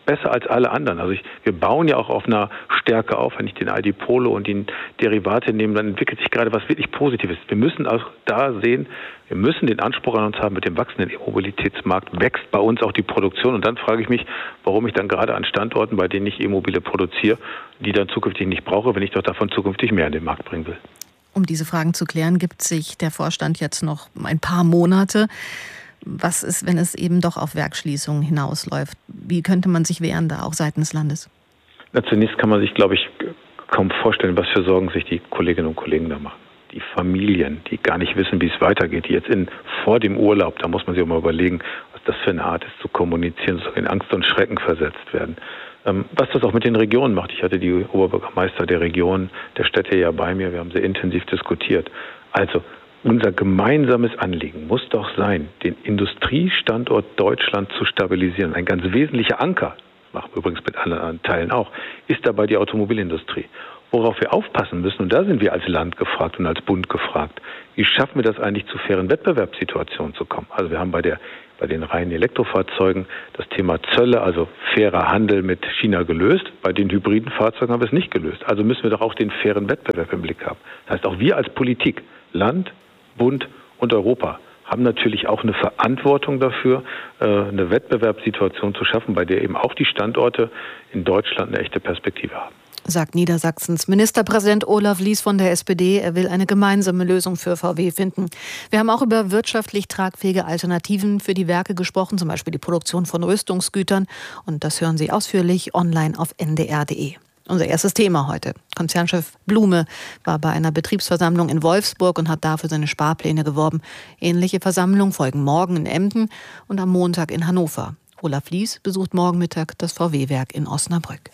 besser als alle anderen. Also wir bauen ja auch auf einer Stärke auf. Wenn ich den Aldipole und die Derivate nehme, dann entwickelt sich gerade was wirklich Positives. Wir müssen auch da sehen, wir müssen den Anspruch an uns haben, mit dem wachsenden E-Mobilitätsmarkt wächst bei uns auch die Produktion. Und dann frage ich mich, warum ich dann gerade an Standorten, bei denen ich E-Mobile produziere, die dann zukünftig nicht brauche, wenn ich doch davon zukünftig mehr in den Markt bringen will. Um diese Fragen zu klären, gibt sich der Vorstand jetzt noch ein paar Monate. Was ist, wenn es eben doch auf Werksschließungen hinausläuft? Wie könnte man sich wehren da auch seitens Landes? Na, zunächst kann man sich, glaube ich, kaum vorstellen, was für Sorgen sich die Kolleginnen und Kollegen da machen. Die Familien, die gar nicht wissen, wie es weitergeht, die jetzt vor dem Urlaub, da muss man sich auch mal überlegen, was das für eine Art ist, zu kommunizieren, so in Angst und Schrecken versetzt werden. Was das auch mit den Regionen macht. Ich hatte die Oberbürgermeister der Region, der Städte ja bei mir, wir haben sehr intensiv diskutiert. Also unser gemeinsames Anliegen muss doch sein, den Industriestandort Deutschland zu stabilisieren. Ein ganz wesentlicher Anker, machen wir übrigens mit anderen Teilen auch, ist dabei die Automobilindustrie. Worauf wir aufpassen müssen, und da sind wir als Land gefragt und als Bund gefragt, wie schaffen wir das eigentlich, zu fairen Wettbewerbssituationen zu kommen? Also wir haben bei den reinen Elektrofahrzeugen das Thema Zölle, also fairer Handel mit China gelöst. Bei den hybriden Fahrzeugen haben wir es nicht gelöst. Also müssen wir doch auch den fairen Wettbewerb im Blick haben. Das heißt, auch wir als Politik, Land, Bund und Europa, haben natürlich auch eine Verantwortung dafür, eine Wettbewerbssituation zu schaffen, bei der eben auch die Standorte in Deutschland eine echte Perspektive haben. Sagt Niedersachsens Ministerpräsident Olaf Lies von der SPD. Er will eine gemeinsame Lösung für VW finden. Wir haben auch über wirtschaftlich tragfähige Alternativen für die Werke gesprochen, zum Beispiel die Produktion von Rüstungsgütern. Und das hören Sie ausführlich online auf ndr.de. Unser erstes Thema heute. Konzernchef Blume war bei einer Betriebsversammlung in Wolfsburg und hat dafür seine Sparpläne geworben. Ähnliche Versammlungen folgen morgen in Emden und am Montag in Hannover. Olaf Lies besucht morgen Mittag das VW-Werk in Osnabrück.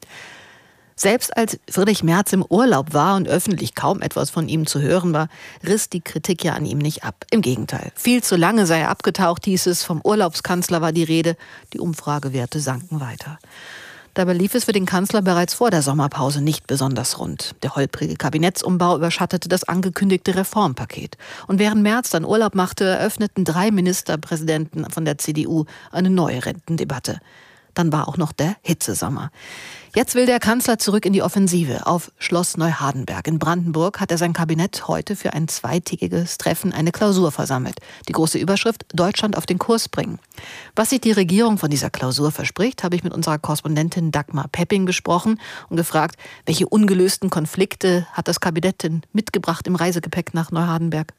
Selbst als Friedrich Merz im Urlaub war und öffentlich kaum etwas von ihm zu hören war, riss die Kritik ja an ihm nicht ab. Im Gegenteil. Viel zu lange sei er abgetaucht, hieß es. Vom Urlaubskanzler war die Rede. Die Umfragewerte sanken weiter. Dabei lief es für den Kanzler bereits vor der Sommerpause nicht besonders rund. Der holprige Kabinettsumbau überschattete das angekündigte Reformpaket. Und während Merz dann Urlaub machte, eröffneten 3 Ministerpräsidenten von der CDU eine neue Rentendebatte. Dann war auch noch der Hitzesommer. Jetzt will der Kanzler zurück in die Offensive. Auf Schloss Neuhardenberg in Brandenburg hat er sein Kabinett heute für ein 2-tägiges Treffen eine Klausur versammelt. Die große Überschrift: Deutschland auf den Kurs bringen. Was sich die Regierung von dieser Klausur verspricht, habe ich mit unserer Korrespondentin Dagmar Pepping besprochen und gefragt, welche ungelösten Konflikte hat das Kabinett denn mitgebracht im Reisegepäck nach Neuhardenberg?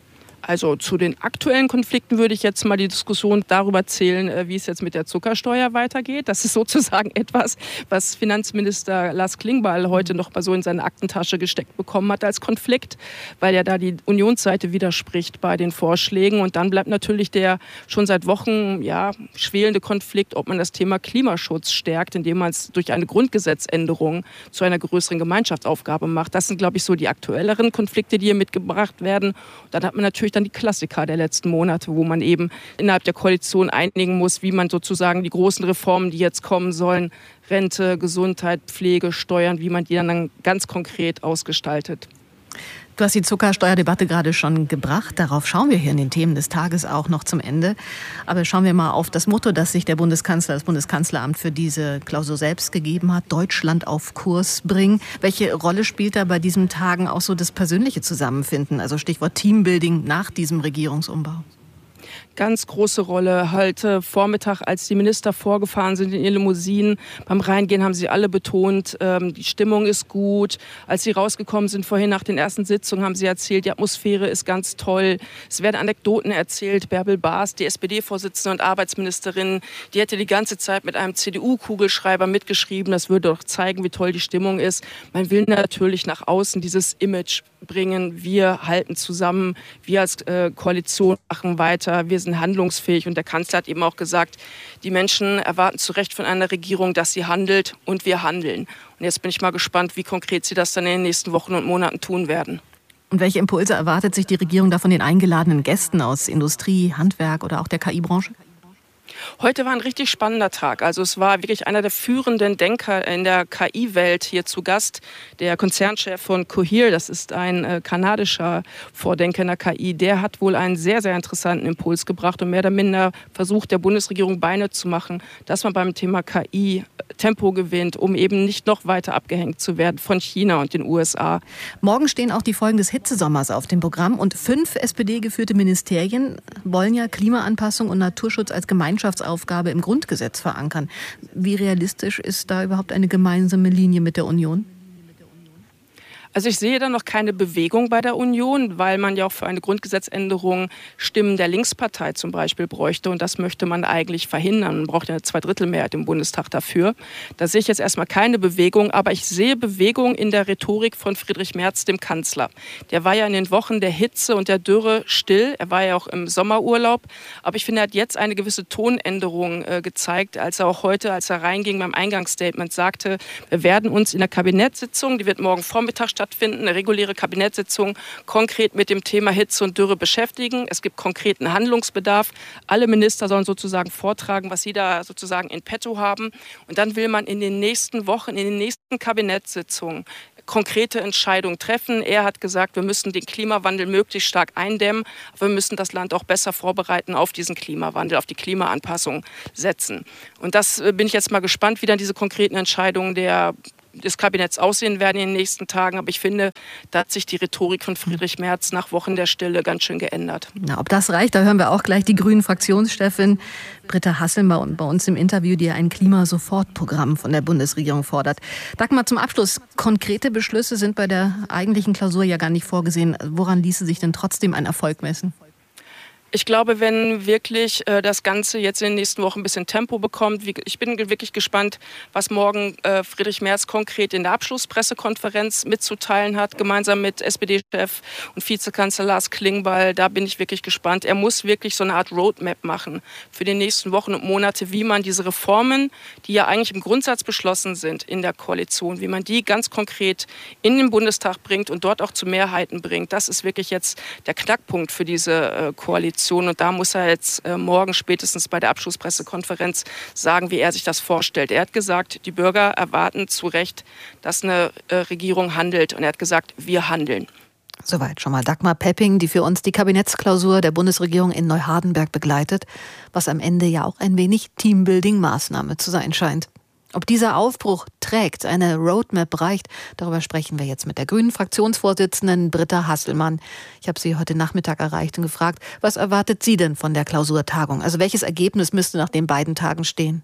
Also zu den aktuellen Konflikten würde ich jetzt mal die Diskussion darüber zählen, wie es jetzt mit der Zuckersteuer weitergeht. Das ist sozusagen etwas, was Finanzminister Lars Klingbeil heute noch mal so in seine Aktentasche gesteckt bekommen hat als Konflikt, weil ja da die Unionsseite widerspricht bei den Vorschlägen. Und dann bleibt natürlich der schon seit Wochen schwelende Konflikt, ob man das Thema Klimaschutz stärkt, indem man es durch eine Grundgesetzänderung zu einer größeren Gemeinschaftsaufgabe macht. Das sind, glaube ich, so die aktuelleren Konflikte, die hier mitgebracht werden. Dann hat man natürlich dann die Klassiker der letzten Monate, wo man eben innerhalb der Koalition einigen muss, wie man sozusagen die großen Reformen, die jetzt kommen sollen, Rente, Gesundheit, Pflege, Steuern, wie man die dann ganz konkret ausgestaltet. Du hast die Zuckersteuerdebatte gerade schon gebracht. Darauf schauen wir hier in den Themen des Tages auch noch zum Ende. Aber schauen wir mal auf das Motto, das sich der Bundeskanzler, das Bundeskanzleramt für diese Klausur selbst gegeben hat. Deutschland auf Kurs bringen. Welche Rolle spielt da bei diesen Tagen auch so das persönliche Zusammenfinden? Also Stichwort Teambuilding nach diesem Regierungsumbau. Ganz große Rolle. Heute Vormittag, als die Minister vorgefahren sind in ihren Limousinen, beim Reingehen haben sie alle betont, die Stimmung ist gut. Als sie rausgekommen sind vorhin nach den ersten Sitzungen, haben sie erzählt, die Atmosphäre ist ganz toll. Es werden Anekdoten erzählt. Bärbel Baas, die SPD-Vorsitzende und Arbeitsministerin, die hätte die ganze Zeit mit einem CDU-Kugelschreiber mitgeschrieben. Das würde doch zeigen, wie toll die Stimmung ist. Man will natürlich nach außen dieses Image bringen. Wir halten zusammen, wir als Koalition machen weiter, wir sind handlungsfähig. Und der Kanzler hat eben auch gesagt, die Menschen erwarten zu Recht von einer Regierung, dass sie handelt, und wir handeln. Und jetzt bin ich mal gespannt, wie konkret sie das dann in den nächsten Wochen und Monaten tun werden. Und welche Impulse erwartet sich die Regierung da von den eingeladenen Gästen aus Industrie, Handwerk oder auch der KI-Branche? Heute war ein richtig spannender Tag. Also es war wirklich einer der führenden Denker in der KI-Welt hier zu Gast. Der Konzernchef von Cohere, das ist ein kanadischer Vordenker in der KI, der hat wohl einen sehr, sehr interessanten Impuls gebracht und mehr oder minder versucht, der Bundesregierung Beine zu machen, dass man beim Thema KI Tempo gewinnt, um eben nicht noch weiter abgehängt zu werden von China und den USA. Morgen stehen auch die Folgen des Hitzesommers auf dem Programm und 5 SPD-geführte Ministerien wollen ja Klimaanpassung und Naturschutz als Gemeinschaftsaufgabe im Grundgesetz verankern. Wie realistisch ist da überhaupt eine gemeinsame Linie mit der Union? Also ich sehe da noch keine Bewegung bei der Union, weil man ja auch für eine Grundgesetzänderung Stimmen der Linkspartei zum Beispiel bräuchte. Und das möchte man eigentlich verhindern. Man braucht ja eine Zweidrittelmehrheit im Bundestag dafür. Da sehe ich jetzt erstmal keine Bewegung. Aber ich sehe Bewegung in der Rhetorik von Friedrich Merz, dem Kanzler. Der war ja in den Wochen der Hitze und der Dürre still. Er war ja auch im Sommerurlaub. Aber ich finde, er hat jetzt eine gewisse Tonänderung gezeigt, als er auch heute, als er reinging beim Eingangsstatement, sagte, wir werden uns in der Kabinettssitzung, die wird morgen Vormittag stattfinden, eine reguläre Kabinettssitzung, konkret mit dem Thema Hitze und Dürre beschäftigen. Es gibt konkreten Handlungsbedarf. Alle Minister sollen sozusagen vortragen, was sie da sozusagen in petto haben. Und dann will man in den nächsten Wochen, in den nächsten Kabinettssitzungen konkrete Entscheidungen treffen. Er hat gesagt, wir müssen den Klimawandel möglichst stark eindämmen, aber wir müssen das Land auch besser vorbereiten auf diesen Klimawandel, auf die Klimaanpassung setzen. Und das bin ich jetzt mal gespannt, wie dann diese konkreten Entscheidungen des Kabinetts aussehen werden in den nächsten Tagen. Aber ich finde, da hat sich die Rhetorik von Friedrich Merz nach Wochen der Stille ganz schön geändert. Na, ob das reicht, da hören wir auch gleich die Grünen-Fraktionschefin Britta Hasselmann bei uns im Interview, die ein Klimasofortprogramm von der Bundesregierung fordert. Dagmar, zum Abschluss, konkrete Beschlüsse sind bei der eigentlichen Klausur ja gar nicht vorgesehen. Woran ließe sich denn trotzdem ein Erfolg messen? Ich glaube, wenn wirklich das Ganze jetzt in den nächsten Wochen ein bisschen Tempo bekommt, ich bin wirklich gespannt, was morgen Friedrich Merz konkret in der Abschlusspressekonferenz mitzuteilen hat, gemeinsam mit SPD-Chef und Vizekanzler Lars Klingbeil. Da bin ich wirklich gespannt. Er muss wirklich so eine Art Roadmap machen für die nächsten Wochen und Monate, wie man diese Reformen, die ja eigentlich im Grundsatz beschlossen sind in der Koalition, wie man die ganz konkret in den Bundestag bringt und dort auch zu Mehrheiten bringt. Das ist wirklich jetzt der Knackpunkt für diese Koalition. Und da muss er jetzt morgen spätestens bei der Abschlusspressekonferenz sagen, wie er sich das vorstellt. Er hat gesagt, die Bürger erwarten zu Recht, dass eine Regierung handelt. Und er hat gesagt, wir handeln. Soweit schon mal Dagmar Pepping, die für uns die Kabinettsklausur der Bundesregierung in Neuhardenberg begleitet, was am Ende ja auch ein wenig Teambuilding-Maßnahme zu sein scheint. Ob dieser Aufbruch trägt, eine Roadmap reicht, darüber sprechen wir jetzt mit der Grünen-Fraktionsvorsitzenden Britta Hasselmann. Ich habe sie heute Nachmittag erreicht und gefragt, was erwartet sie denn von der Klausurtagung? Also welches Ergebnis müsste nach den beiden Tagen stehen?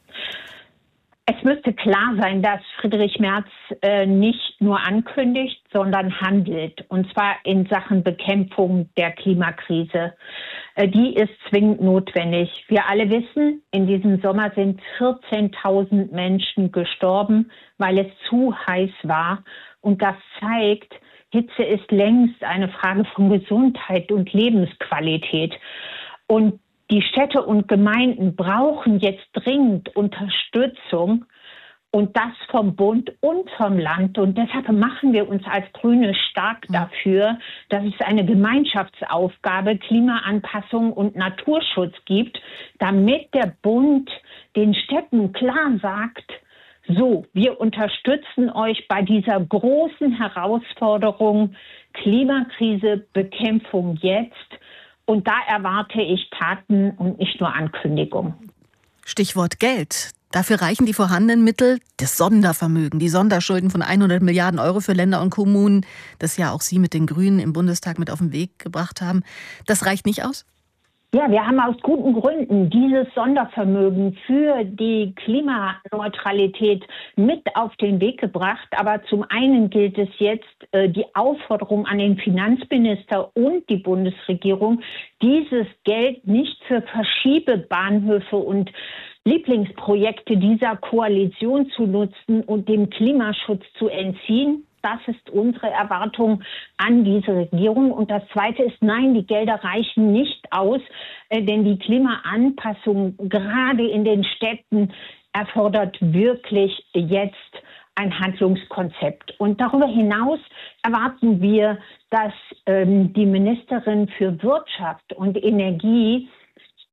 Es müsste klar sein, dass Friedrich Merz nicht nur ankündigt, sondern handelt. Und zwar in Sachen Bekämpfung der Klimakrise. Die ist zwingend notwendig. Wir alle wissen, in diesem Sommer sind 14.000 Menschen gestorben, weil es zu heiß war. Und das zeigt, Hitze ist längst eine Frage von Gesundheit und Lebensqualität. Und die Städte und Gemeinden brauchen jetzt dringend Unterstützung und das vom Bund und vom Land. Und deshalb machen wir uns als Grüne stark dafür, dass es eine Gemeinschaftsaufgabe Klimaanpassung und Naturschutz gibt, damit der Bund den Städten klar sagt, so, wir unterstützen euch bei dieser großen Herausforderung Klimakrise, Bekämpfung jetzt. Und da erwarte ich Taten und nicht nur Ankündigungen. Stichwort Geld. Dafür reichen die vorhandenen Mittel, das Sondervermögen, die Sonderschulden von 100 Milliarden Euro für Länder und Kommunen, das ja auch Sie mit den Grünen im Bundestag mit auf den Weg gebracht haben. Das reicht nicht aus? Ja, wir haben aus guten Gründen dieses Sondervermögen für die Klimaneutralität mit auf den Weg gebracht. Aber zum einen gilt es jetzt, die Aufforderung an den Finanzminister und die Bundesregierung, dieses Geld nicht für Verschiebebahnhöfe und Lieblingsprojekte dieser Koalition zu nutzen und dem Klimaschutz zu entziehen. Das ist unsere Erwartung an diese Regierung. Und das Zweite ist, nein, die Gelder reichen nicht aus, denn die Klimaanpassung gerade in den Städten erfordert wirklich jetzt ein Handlungskonzept. Und darüber hinaus erwarten wir, dass die Ministerin für Wirtschaft und Energie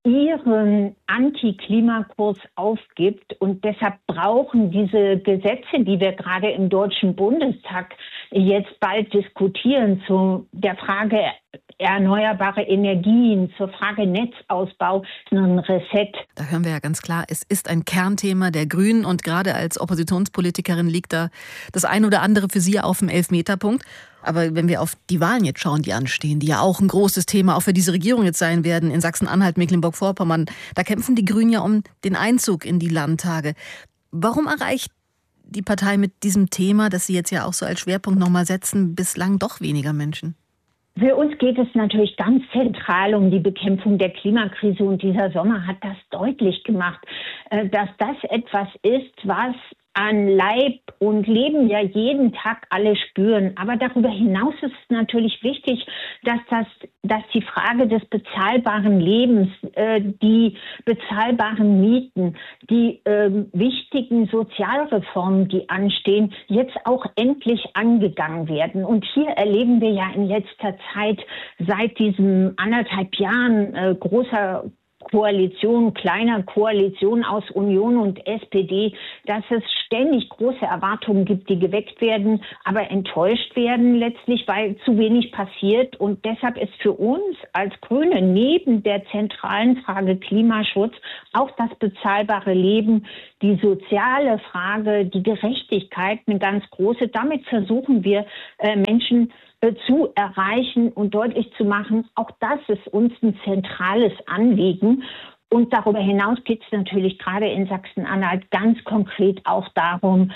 ihren Anti-Klimakurs aufgibt. Und deshalb brauchen diese Gesetze, die wir gerade im Deutschen Bundestag jetzt bald diskutieren, zu der Frage erneuerbare Energien, zur Frage Netzausbau, ein Reset. Da hören wir ja ganz klar, es ist ein Kernthema der Grünen und gerade als Oppositionspolitikerin liegt da das ein oder andere für Sie auf dem Elfmeterpunkt. Aber wenn wir auf die Wahlen jetzt schauen, die anstehen, die ja auch ein großes Thema auch für diese Regierung jetzt sein werden, in Sachsen-Anhalt, Mecklenburg-Vorpommern, da kämpfen die Grünen ja um den Einzug in die Landtage. Warum erreicht die Partei mit diesem Thema, das Sie jetzt ja auch so als Schwerpunkt nochmal setzen, bislang doch weniger Menschen? Für uns geht es natürlich ganz zentral um die Bekämpfung der Klimakrise und dieser Sommer hat das deutlich gemacht, dass das etwas ist, was an Leib und Leben ja jeden Tag alle spüren. Aber darüber hinaus ist es natürlich wichtig, dass die Frage des bezahlbaren Lebens, die bezahlbaren Mieten, die wichtigen Sozialreformen, die anstehen, jetzt auch endlich angegangen werden. Und hier erleben wir ja in letzter Zeit seit diesen 1,5 Jahren großer Koalition, kleiner Koalition aus Union und SPD, dass es ständig große Erwartungen gibt, die geweckt werden, aber enttäuscht werden letztlich, weil zu wenig passiert. Und deshalb ist für uns als Grüne neben der zentralen Frage Klimaschutz auch das bezahlbare Leben, die soziale Frage, die Gerechtigkeit eine ganz große. Damit versuchen wir Menschen zu erreichen und deutlich zu machen, auch das ist uns ein zentrales Anliegen. Und darüber hinaus geht es natürlich gerade in Sachsen-Anhalt ganz konkret auch darum,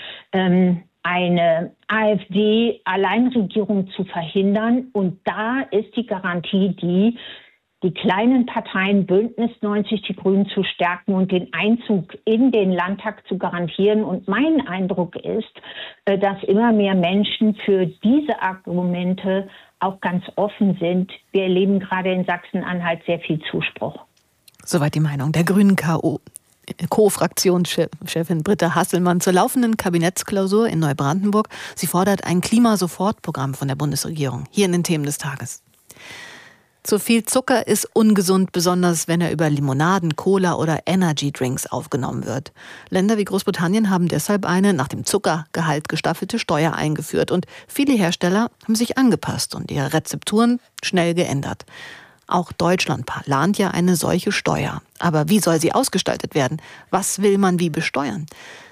eine AfD-Alleinregierung zu verhindern. Und da ist die Garantie die kleinen Parteien Bündnis 90, die Grünen zu stärken und den Einzug in den Landtag zu garantieren. Und mein Eindruck ist, dass immer mehr Menschen für diese Argumente auch ganz offen sind. Wir erleben gerade in Sachsen-Anhalt sehr viel Zuspruch. Soweit die Meinung der Grünen Co-Fraktionschefin Britta Hasselmann zur laufenden Kabinettsklausur in Neubrandenburg. Sie fordert ein Klimasofortprogramm von der Bundesregierung. Hier in den Themen des Tages. Zu viel Zucker ist ungesund, besonders wenn er über Limonaden, Cola oder Energy-Drinks aufgenommen wird. Länder wie Großbritannien haben deshalb eine nach dem Zuckergehalt gestaffelte Steuer eingeführt. Und viele Hersteller haben sich angepasst und ihre Rezepturen schnell geändert. Auch Deutschland plant ja eine solche Steuer. Aber wie soll sie ausgestaltet werden? Was will man wie besteuern?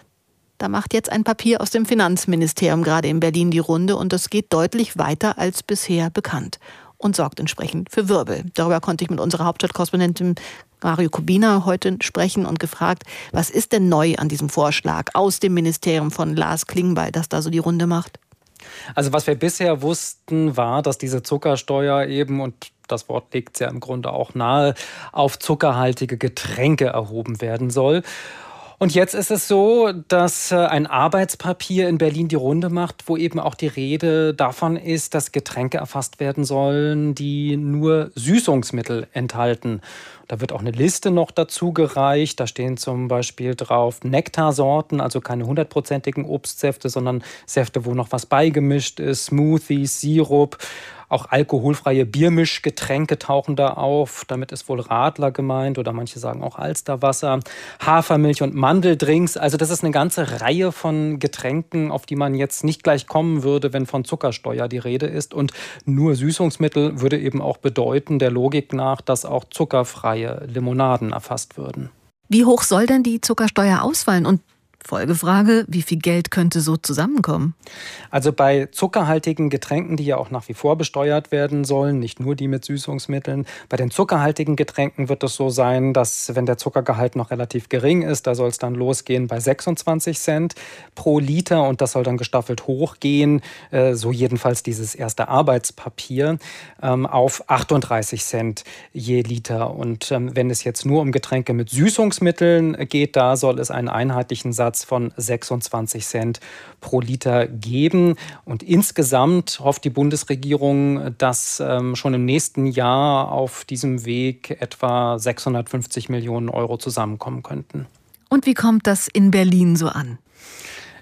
Da macht jetzt ein Papier aus dem Finanzministerium gerade in Berlin die Runde und es geht deutlich weiter als bisher bekannt. Und sorgt entsprechend für Wirbel. Darüber konnte ich mit unserer Hauptstadtkorrespondentin Mario Kubina heute sprechen und gefragt, was ist denn neu an diesem Vorschlag aus dem Ministerium von Lars Klingbeil, das da so die Runde macht? Also was wir bisher wussten, war, dass diese Zuckersteuer eben, und das Wort legt es ja im Grunde auch nahe, auf zuckerhaltige Getränke erhoben werden soll. Und jetzt ist es so, dass ein Arbeitspapier in Berlin die Runde macht, wo eben auch die Rede davon ist, dass Getränke erfasst werden sollen, die nur Süßungsmittel enthalten. Da wird auch eine Liste noch dazu gereicht. Da stehen zum Beispiel drauf Nektarsorten, also keine 100%igen Obstsäfte, sondern Säfte, wo noch was beigemischt ist, Smoothies, Sirup. Auch alkoholfreie Biermischgetränke tauchen da auf. Damit ist wohl Radler gemeint oder manche sagen auch Alsterwasser. Hafermilch und Mandeldrinks. Also das ist eine ganze Reihe von Getränken, auf die man jetzt nicht gleich kommen würde, wenn von Zuckersteuer die Rede ist. Und nur Süßungsmittel würde eben auch bedeuten, der Logik nach, dass auch zuckerfreie Limonaden erfasst würden. Wie hoch soll denn die Zuckersteuer ausfallen? Und Folgefrage, wie viel Geld könnte so zusammenkommen? Also bei zuckerhaltigen Getränken, die ja auch nach wie vor besteuert werden sollen, nicht nur die mit Süßungsmitteln, bei den zuckerhaltigen Getränken wird es so sein, dass wenn der Zuckergehalt noch relativ gering ist, da soll es dann losgehen bei 26 Cent pro Liter und das soll dann gestaffelt hochgehen, so jedenfalls dieses erste Arbeitspapier, auf 38 Cent je Liter. Und wenn es jetzt nur um Getränke mit Süßungsmitteln geht, da soll es einen einheitlichen Satz von 26 Cent pro Liter geben. Und insgesamt hofft die Bundesregierung, dass schon im nächsten Jahr auf diesem Weg etwa 650 Millionen Euro zusammenkommen könnten. Und wie kommt das in Berlin so an?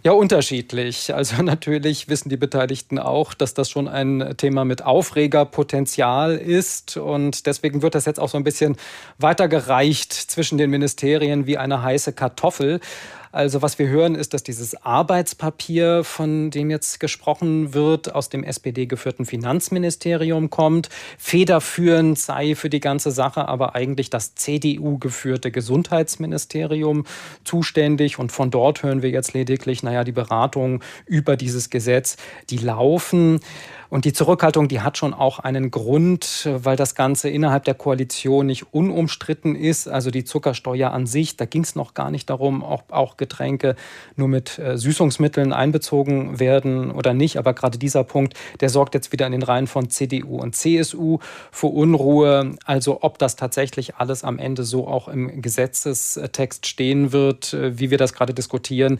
Ja, unterschiedlich. Also natürlich wissen die Beteiligten auch, dass das schon ein Thema mit Aufregerpotenzial ist. Und deswegen wird das jetzt auch so ein bisschen weitergereicht zwischen den Ministerien wie eine heiße Kartoffel. Also was wir hören, ist, dass dieses Arbeitspapier, von dem jetzt gesprochen wird, aus dem SPD-geführten Finanzministerium kommt. Federführend sei für die ganze Sache aber eigentlich das CDU-geführte Gesundheitsministerium zuständig. Und von dort hören wir jetzt lediglich, die Beratungen über dieses Gesetz, die laufen. Und die Zurückhaltung, die hat schon auch einen Grund, weil das Ganze innerhalb der Koalition nicht unumstritten ist. Also die Zuckersteuer an sich, da ging es noch gar nicht darum, ob auch Getränke nur mit Süßungsmitteln einbezogen werden oder nicht. Aber gerade dieser Punkt, der sorgt jetzt wieder in den Reihen von CDU und CSU für Unruhe. Also ob das tatsächlich alles am Ende so auch im Gesetzestext stehen wird, wie wir das gerade diskutieren,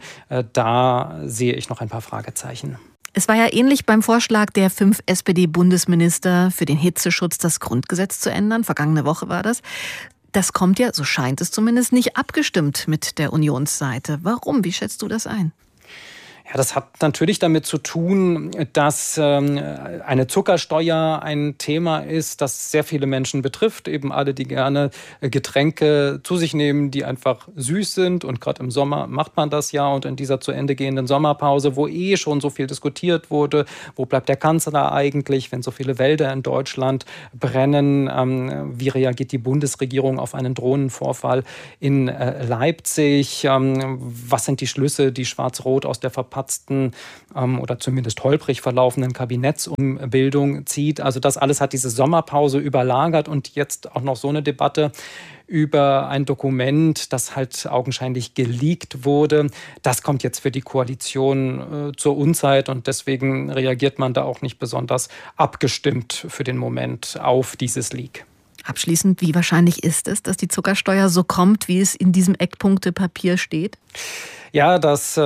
da sehe ich noch ein paar Fragezeichen. Es war ja ähnlich beim Vorschlag der 5 SPD-Bundesminister für den Hitzeschutz, das Grundgesetz zu ändern. Vergangene Woche war das. Das kommt ja, so scheint es zumindest, nicht abgestimmt mit der Unionsseite. Warum? Wie schätzt du das ein? Ja, das hat natürlich damit zu tun, dass eine Zuckersteuer ein Thema ist, das sehr viele Menschen betrifft. Eben alle, die gerne Getränke zu sich nehmen, die einfach süß sind. Und gerade im Sommer macht man das ja. Und in dieser zu Ende gehenden Sommerpause, wo schon so viel diskutiert wurde, wo bleibt der Kanzler eigentlich, wenn so viele Wälder in Deutschland brennen? Wie reagiert die Bundesregierung auf einen Drohnenvorfall in Leipzig? Was sind die Schlüsse, die Schwarz-Rot aus der verpatzten oder zumindest holprig verlaufenden Kabinettsumbildung zieht. Also das alles hat diese Sommerpause überlagert und jetzt auch noch so eine Debatte über ein Dokument, das halt augenscheinlich geleakt wurde. Das kommt jetzt für die Koalition zur Unzeit und deswegen reagiert man da auch nicht besonders abgestimmt für den Moment auf dieses Leak. Abschließend, wie wahrscheinlich ist es, dass die Zuckersteuer so kommt, wie es in diesem Eckpunktepapier steht? Ja, das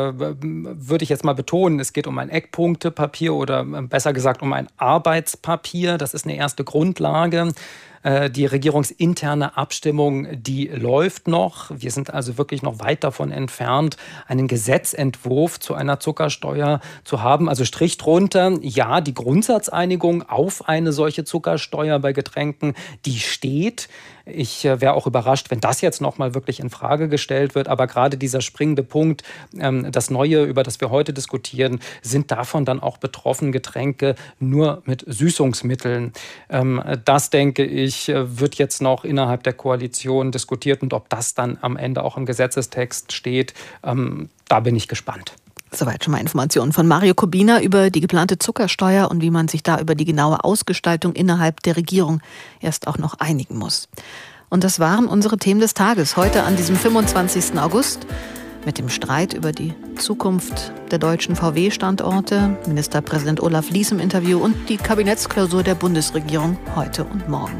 würde ich jetzt mal betonen. Es geht um ein Eckpunktepapier oder besser gesagt um ein Arbeitspapier. Das ist eine erste Grundlage. Die regierungsinterne Abstimmung, die läuft noch. Wir sind also wirklich noch weit davon entfernt, einen Gesetzentwurf zu einer Zuckersteuer zu haben. Also Strich drunter, ja, die Grundsatzeinigung auf eine solche Zuckersteuer bei Getränken, die steht. Ich wäre auch überrascht, wenn das jetzt nochmal wirklich in Frage gestellt wird. Aber gerade dieser springende Punkt, das Neue, über das wir heute diskutieren, sind davon dann auch betroffen, Getränke nur mit Süßungsmitteln. Das, denke ich, wird jetzt noch innerhalb der Koalition diskutiert. Und ob das dann am Ende auch im Gesetzestext steht, da bin ich gespannt. Soweit schon mal Informationen von Mario Kubina über die geplante Zuckersteuer und wie man sich da über die genaue Ausgestaltung innerhalb der Regierung erst auch noch einigen muss. Und das waren unsere Themen des Tages. Heute an diesem 25. August mit dem Streit über die Zukunft der deutschen VW-Standorte, Ministerpräsident Olaf Lies im Interview und die Kabinettsklausur der Bundesregierung heute und morgen.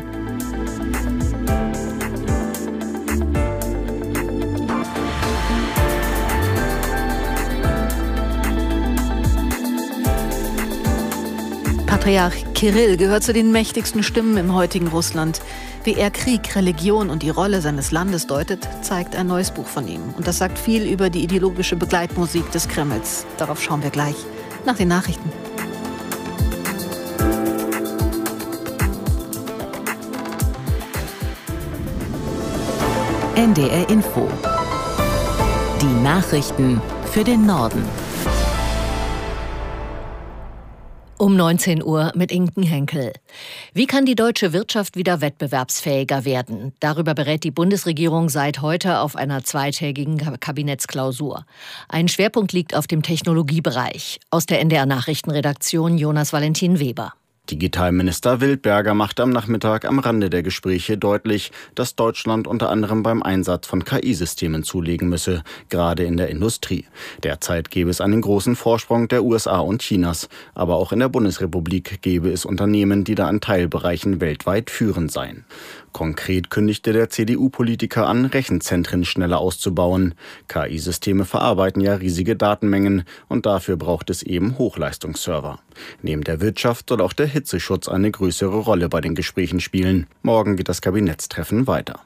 Patriarch Kirill gehört zu den mächtigsten Stimmen im heutigen Russland. Wie er Krieg, Religion und die Rolle seines Landes deutet, zeigt ein neues Buch von ihm. Und das sagt viel über die ideologische Begleitmusik des Kremls. Darauf schauen wir gleich nach den Nachrichten. NDR Info. Die Nachrichten für den Norden. Um 19 Uhr mit Inken Henkel. Wie kann die deutsche Wirtschaft wieder wettbewerbsfähiger werden? Darüber berät die Bundesregierung seit heute auf einer zweitägigen Kabinettsklausur. Ein Schwerpunkt liegt auf dem Technologiebereich. Aus der NDR Nachrichtenredaktion Jonas Valentin Weber. Digitalminister Wildberger macht am Nachmittag am Rande der Gespräche deutlich, dass Deutschland unter anderem beim Einsatz von KI-Systemen zulegen müsse, gerade in der Industrie. Derzeit gäbe es einen großen Vorsprung der USA und Chinas, aber auch in der Bundesrepublik gäbe es Unternehmen, die da in Teilbereichen weltweit führend seien. Konkret kündigte der CDU-Politiker an, Rechenzentren schneller auszubauen. KI-Systeme verarbeiten ja riesige Datenmengen und dafür braucht es eben Hochleistungsserver. Neben der Wirtschaft soll auch der Hitzeschutz eine größere Rolle bei den Gesprächen spielen. Morgen geht das Kabinettstreffen weiter.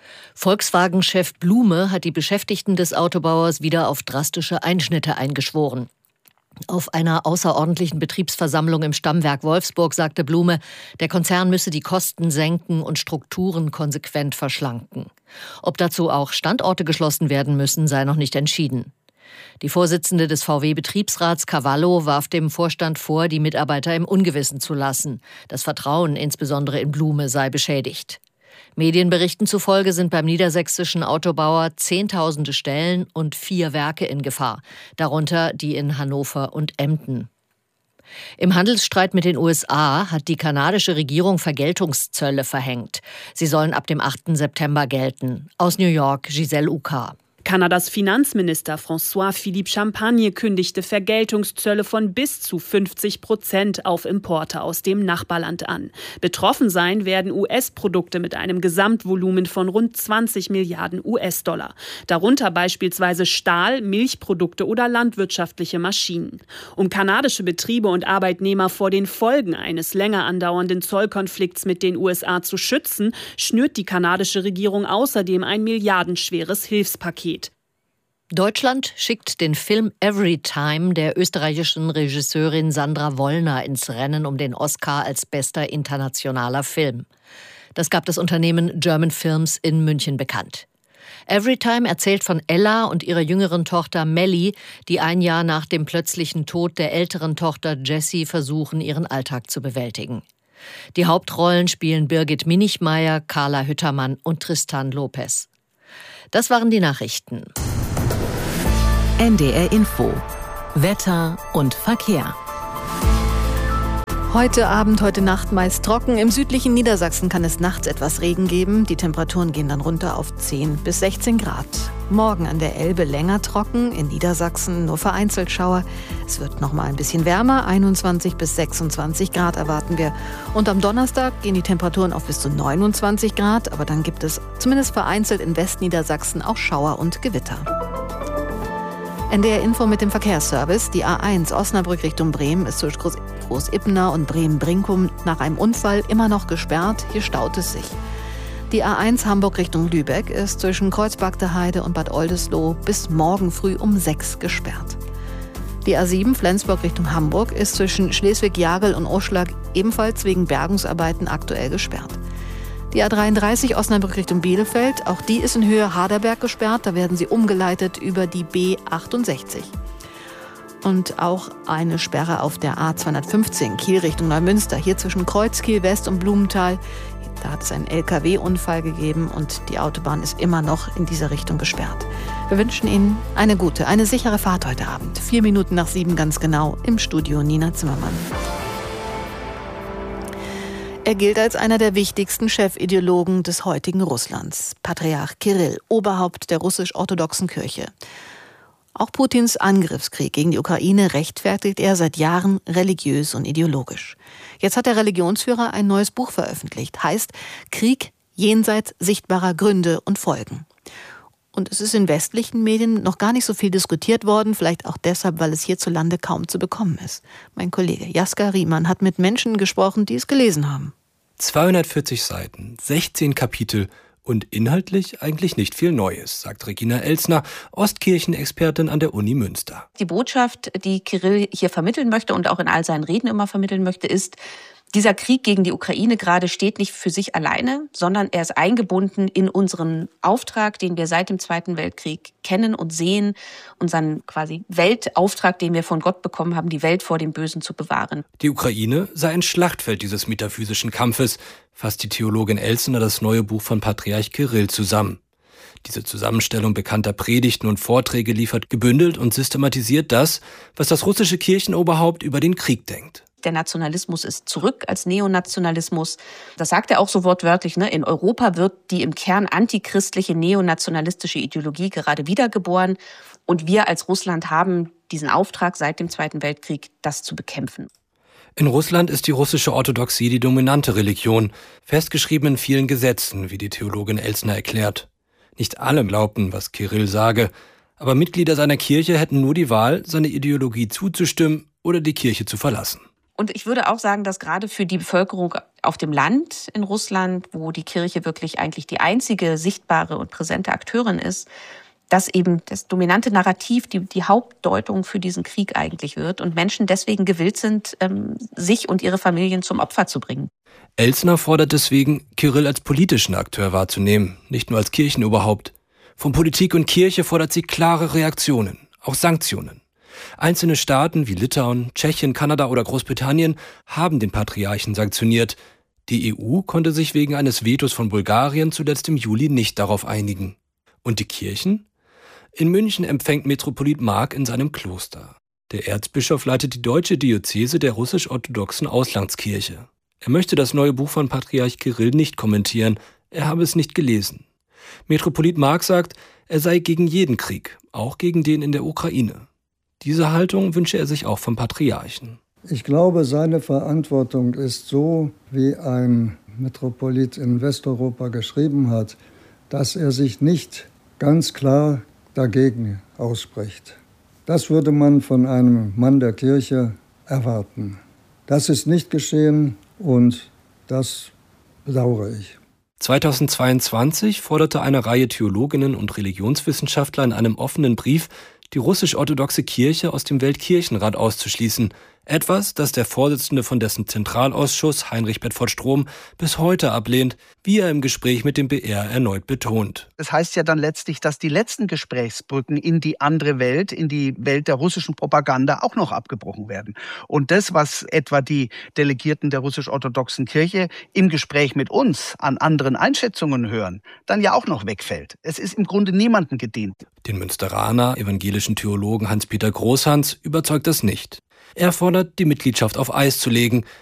Volkswagen-Chef Blume hat die Beschäftigten des Autobauers wieder auf drastische Einschnitte eingeschworen. Auf einer außerordentlichen Betriebsversammlung im Stammwerk Wolfsburg sagte Blume, der Konzern müsse die Kosten senken und Strukturen konsequent verschlanken. Ob dazu auch Standorte geschlossen werden müssen, sei noch nicht entschieden. Die Vorsitzende des VW-Betriebsrats Cavallo warf dem Vorstand vor, die Mitarbeiter im Ungewissen zu lassen. Das Vertrauen insbesondere in Blume sei beschädigt. Medienberichten zufolge sind beim niedersächsischen Autobauer Zehntausende Stellen und 4 Werke in Gefahr, darunter die in Hannover und Emden. Im Handelsstreit mit den USA hat die kanadische Regierung Vergeltungszölle verhängt. Sie sollen ab dem 8. September gelten. Aus New York, Giselle Uka. Kanadas Finanzminister François-Philippe Champagne kündigte Vergeltungszölle von bis zu 50% auf Importe aus dem Nachbarland an. Betroffen sein werden US-Produkte mit einem Gesamtvolumen von rund 20 Milliarden US-Dollar. Darunter beispielsweise Stahl, Milchprodukte oder landwirtschaftliche Maschinen. Um kanadische Betriebe und Arbeitnehmer vor den Folgen eines länger andauernden Zollkonflikts mit den USA zu schützen, schnürt die kanadische Regierung außerdem ein milliardenschweres Hilfspaket. Deutschland schickt den Film Everytime der österreichischen Regisseurin Sandra Wollner ins Rennen um den Oscar als bester internationaler Film. Das gab das Unternehmen German Films in München bekannt. Everytime erzählt von Ella und ihrer jüngeren Tochter Melly, die ein Jahr nach dem plötzlichen Tod der älteren Tochter Jessie versuchen, ihren Alltag zu bewältigen. Die Hauptrollen spielen Birgit Minichmeier, Carla Hüttermann und Tristan Lopez. Das waren die Nachrichten. NDR Info. Wetter und Verkehr. Heute Abend, heute Nacht meist trocken. Im südlichen Niedersachsen kann es nachts etwas Regen geben. Die Temperaturen gehen dann runter auf 10 bis 16 Grad. Morgen an der Elbe länger trocken, in Niedersachsen nur vereinzelt Schauer. Es wird noch mal ein bisschen wärmer, 21 bis 26 Grad erwarten wir. Und am Donnerstag gehen die Temperaturen auf bis zu 29 Grad, aber dann gibt es zumindest vereinzelt in Westniedersachsen auch Schauer und Gewitter. NDR Info mit dem Verkehrsservice. Die A1 Osnabrück Richtung Bremen ist zwischen Groß-Ippener und Bremen-Brinkum nach einem Unfall immer noch gesperrt. Hier staut es sich. Die A1 Hamburg Richtung Lübeck ist zwischen Kreuzberg-der-Heide und Bad Oldesloe bis morgen früh um 6 gesperrt. Die A7 Flensburg Richtung Hamburg ist zwischen Schleswig-Jagel und Oschlag ebenfalls wegen Bergungsarbeiten aktuell gesperrt. Die A33 Osnabrück Richtung Bielefeld, auch die ist in Höhe Harderberg gesperrt. Da werden sie umgeleitet über die B68. Und auch eine Sperre auf der A215 Kiel Richtung Neumünster, hier zwischen Kreuzkiel West und Blumenthal. Da hat es einen LKW-Unfall gegeben und die Autobahn ist immer noch in dieser Richtung gesperrt. Wir wünschen Ihnen eine gute, eine sichere Fahrt heute Abend. 4 Minuten nach 7 ganz genau, im Studio Nina Zimmermann. Er gilt als einer der wichtigsten Chefideologen des heutigen Russlands. Patriarch Kirill, Oberhaupt der russisch-orthodoxen Kirche. Auch Putins Angriffskrieg gegen die Ukraine rechtfertigt er seit Jahren religiös und ideologisch. Jetzt hat der Religionsführer ein neues Buch veröffentlicht. Heißt Krieg jenseits sichtbarer Gründe und Folgen. Und es ist in westlichen Medien noch gar nicht so viel diskutiert worden, vielleicht auch deshalb, weil es hierzulande kaum zu bekommen ist. Mein Kollege Jaska Riemann hat mit Menschen gesprochen, die es gelesen haben. 240 Seiten, 16 Kapitel und inhaltlich eigentlich nicht viel Neues, sagt Regina Elsner, Ostkirchenexpertin an der Uni Münster. Die Botschaft, die Kirill hier vermitteln möchte und auch in all seinen Reden immer vermitteln möchte, ist, dieser Krieg gegen die Ukraine gerade steht nicht für sich alleine, sondern er ist eingebunden in unseren Auftrag, den wir seit dem Zweiten Weltkrieg kennen und sehen, unseren quasi Weltauftrag, den wir von Gott bekommen haben, die Welt vor dem Bösen zu bewahren. Die Ukraine sei ein Schlachtfeld dieses metaphysischen Kampfes, fasst die Theologin Elsner das neue Buch von Patriarch Kirill zusammen. Diese Zusammenstellung bekannter Predigten und Vorträge liefert gebündelt und systematisiert das, was das russische Kirchenoberhaupt über den Krieg denkt. Der Nationalismus ist zurück als Neonationalismus. Das sagt er auch so wortwörtlich. In Europa wird die im Kern antichristliche neonationalistische Ideologie gerade wiedergeboren. Und wir als Russland haben diesen Auftrag seit dem Zweiten Weltkrieg, das zu bekämpfen. In Russland ist die russische Orthodoxie die dominante Religion, festgeschrieben in vielen Gesetzen, wie die Theologin Elsner erklärt. Nicht alle glaubten, was Kirill sage, aber Mitglieder seiner Kirche hätten nur die Wahl, seine Ideologie zuzustimmen oder die Kirche zu verlassen. Und ich würde auch sagen, dass gerade für die Bevölkerung auf dem Land in Russland, wo die Kirche wirklich eigentlich die einzige sichtbare und präsente Akteurin ist, dass eben das dominante Narrativ die Hauptdeutung für diesen Krieg eigentlich wird und Menschen deswegen gewillt sind, sich und ihre Familien zum Opfer zu bringen. Elsner fordert deswegen, Kyrill als politischen Akteur wahrzunehmen, nicht nur als Kirchenoberhaupt. Von Politik und Kirche fordert sie klare Reaktionen, auch Sanktionen. Einzelne Staaten wie Litauen, Tschechien, Kanada oder Großbritannien haben den Patriarchen sanktioniert. Die EU konnte sich wegen eines Vetos von Bulgarien zuletzt im Juli nicht darauf einigen. Und die Kirchen? In München empfängt Metropolit Mark in seinem Kloster. Der Erzbischof leitet die deutsche Diözese der russisch-orthodoxen Auslandskirche. Er möchte das neue Buch von Patriarch Kyrill nicht kommentieren, er habe es nicht gelesen. Metropolit Mark sagt, er sei gegen jeden Krieg, auch gegen den in der Ukraine. Diese Haltung wünsche er sich auch vom Patriarchen. Ich glaube, seine Verantwortung ist so, wie ein Metropolit in Westeuropa geschrieben hat, dass er sich nicht ganz klar dagegen ausspricht. Das würde man von einem Mann der Kirche erwarten. Das ist nicht geschehen und das bedauere ich. 2022 forderte eine Reihe Theologinnen und Religionswissenschaftler in einem offenen Brief, die russisch-orthodoxe Kirche aus dem Weltkirchenrat auszuschließen. Etwas, das der Vorsitzende von dessen Zentralausschuss, Heinrich Bedford-Strom, bis heute ablehnt, wie er im Gespräch mit dem BR erneut betont. Das heißt ja dann letztlich, dass die letzten Gesprächsbrücken in die andere Welt, in die Welt der russischen Propaganda auch noch abgebrochen werden. Und das, was etwa die Delegierten der russisch-orthodoxen Kirche im Gespräch mit uns an anderen Einschätzungen hören, dann ja auch noch wegfällt. Es ist im Grunde niemandem gedient. Den Münsteraner evangelischen Theologen Hans-Peter Großhans überzeugt das nicht. Er fordert, die Mitgliedschaft auf Eis zu legen,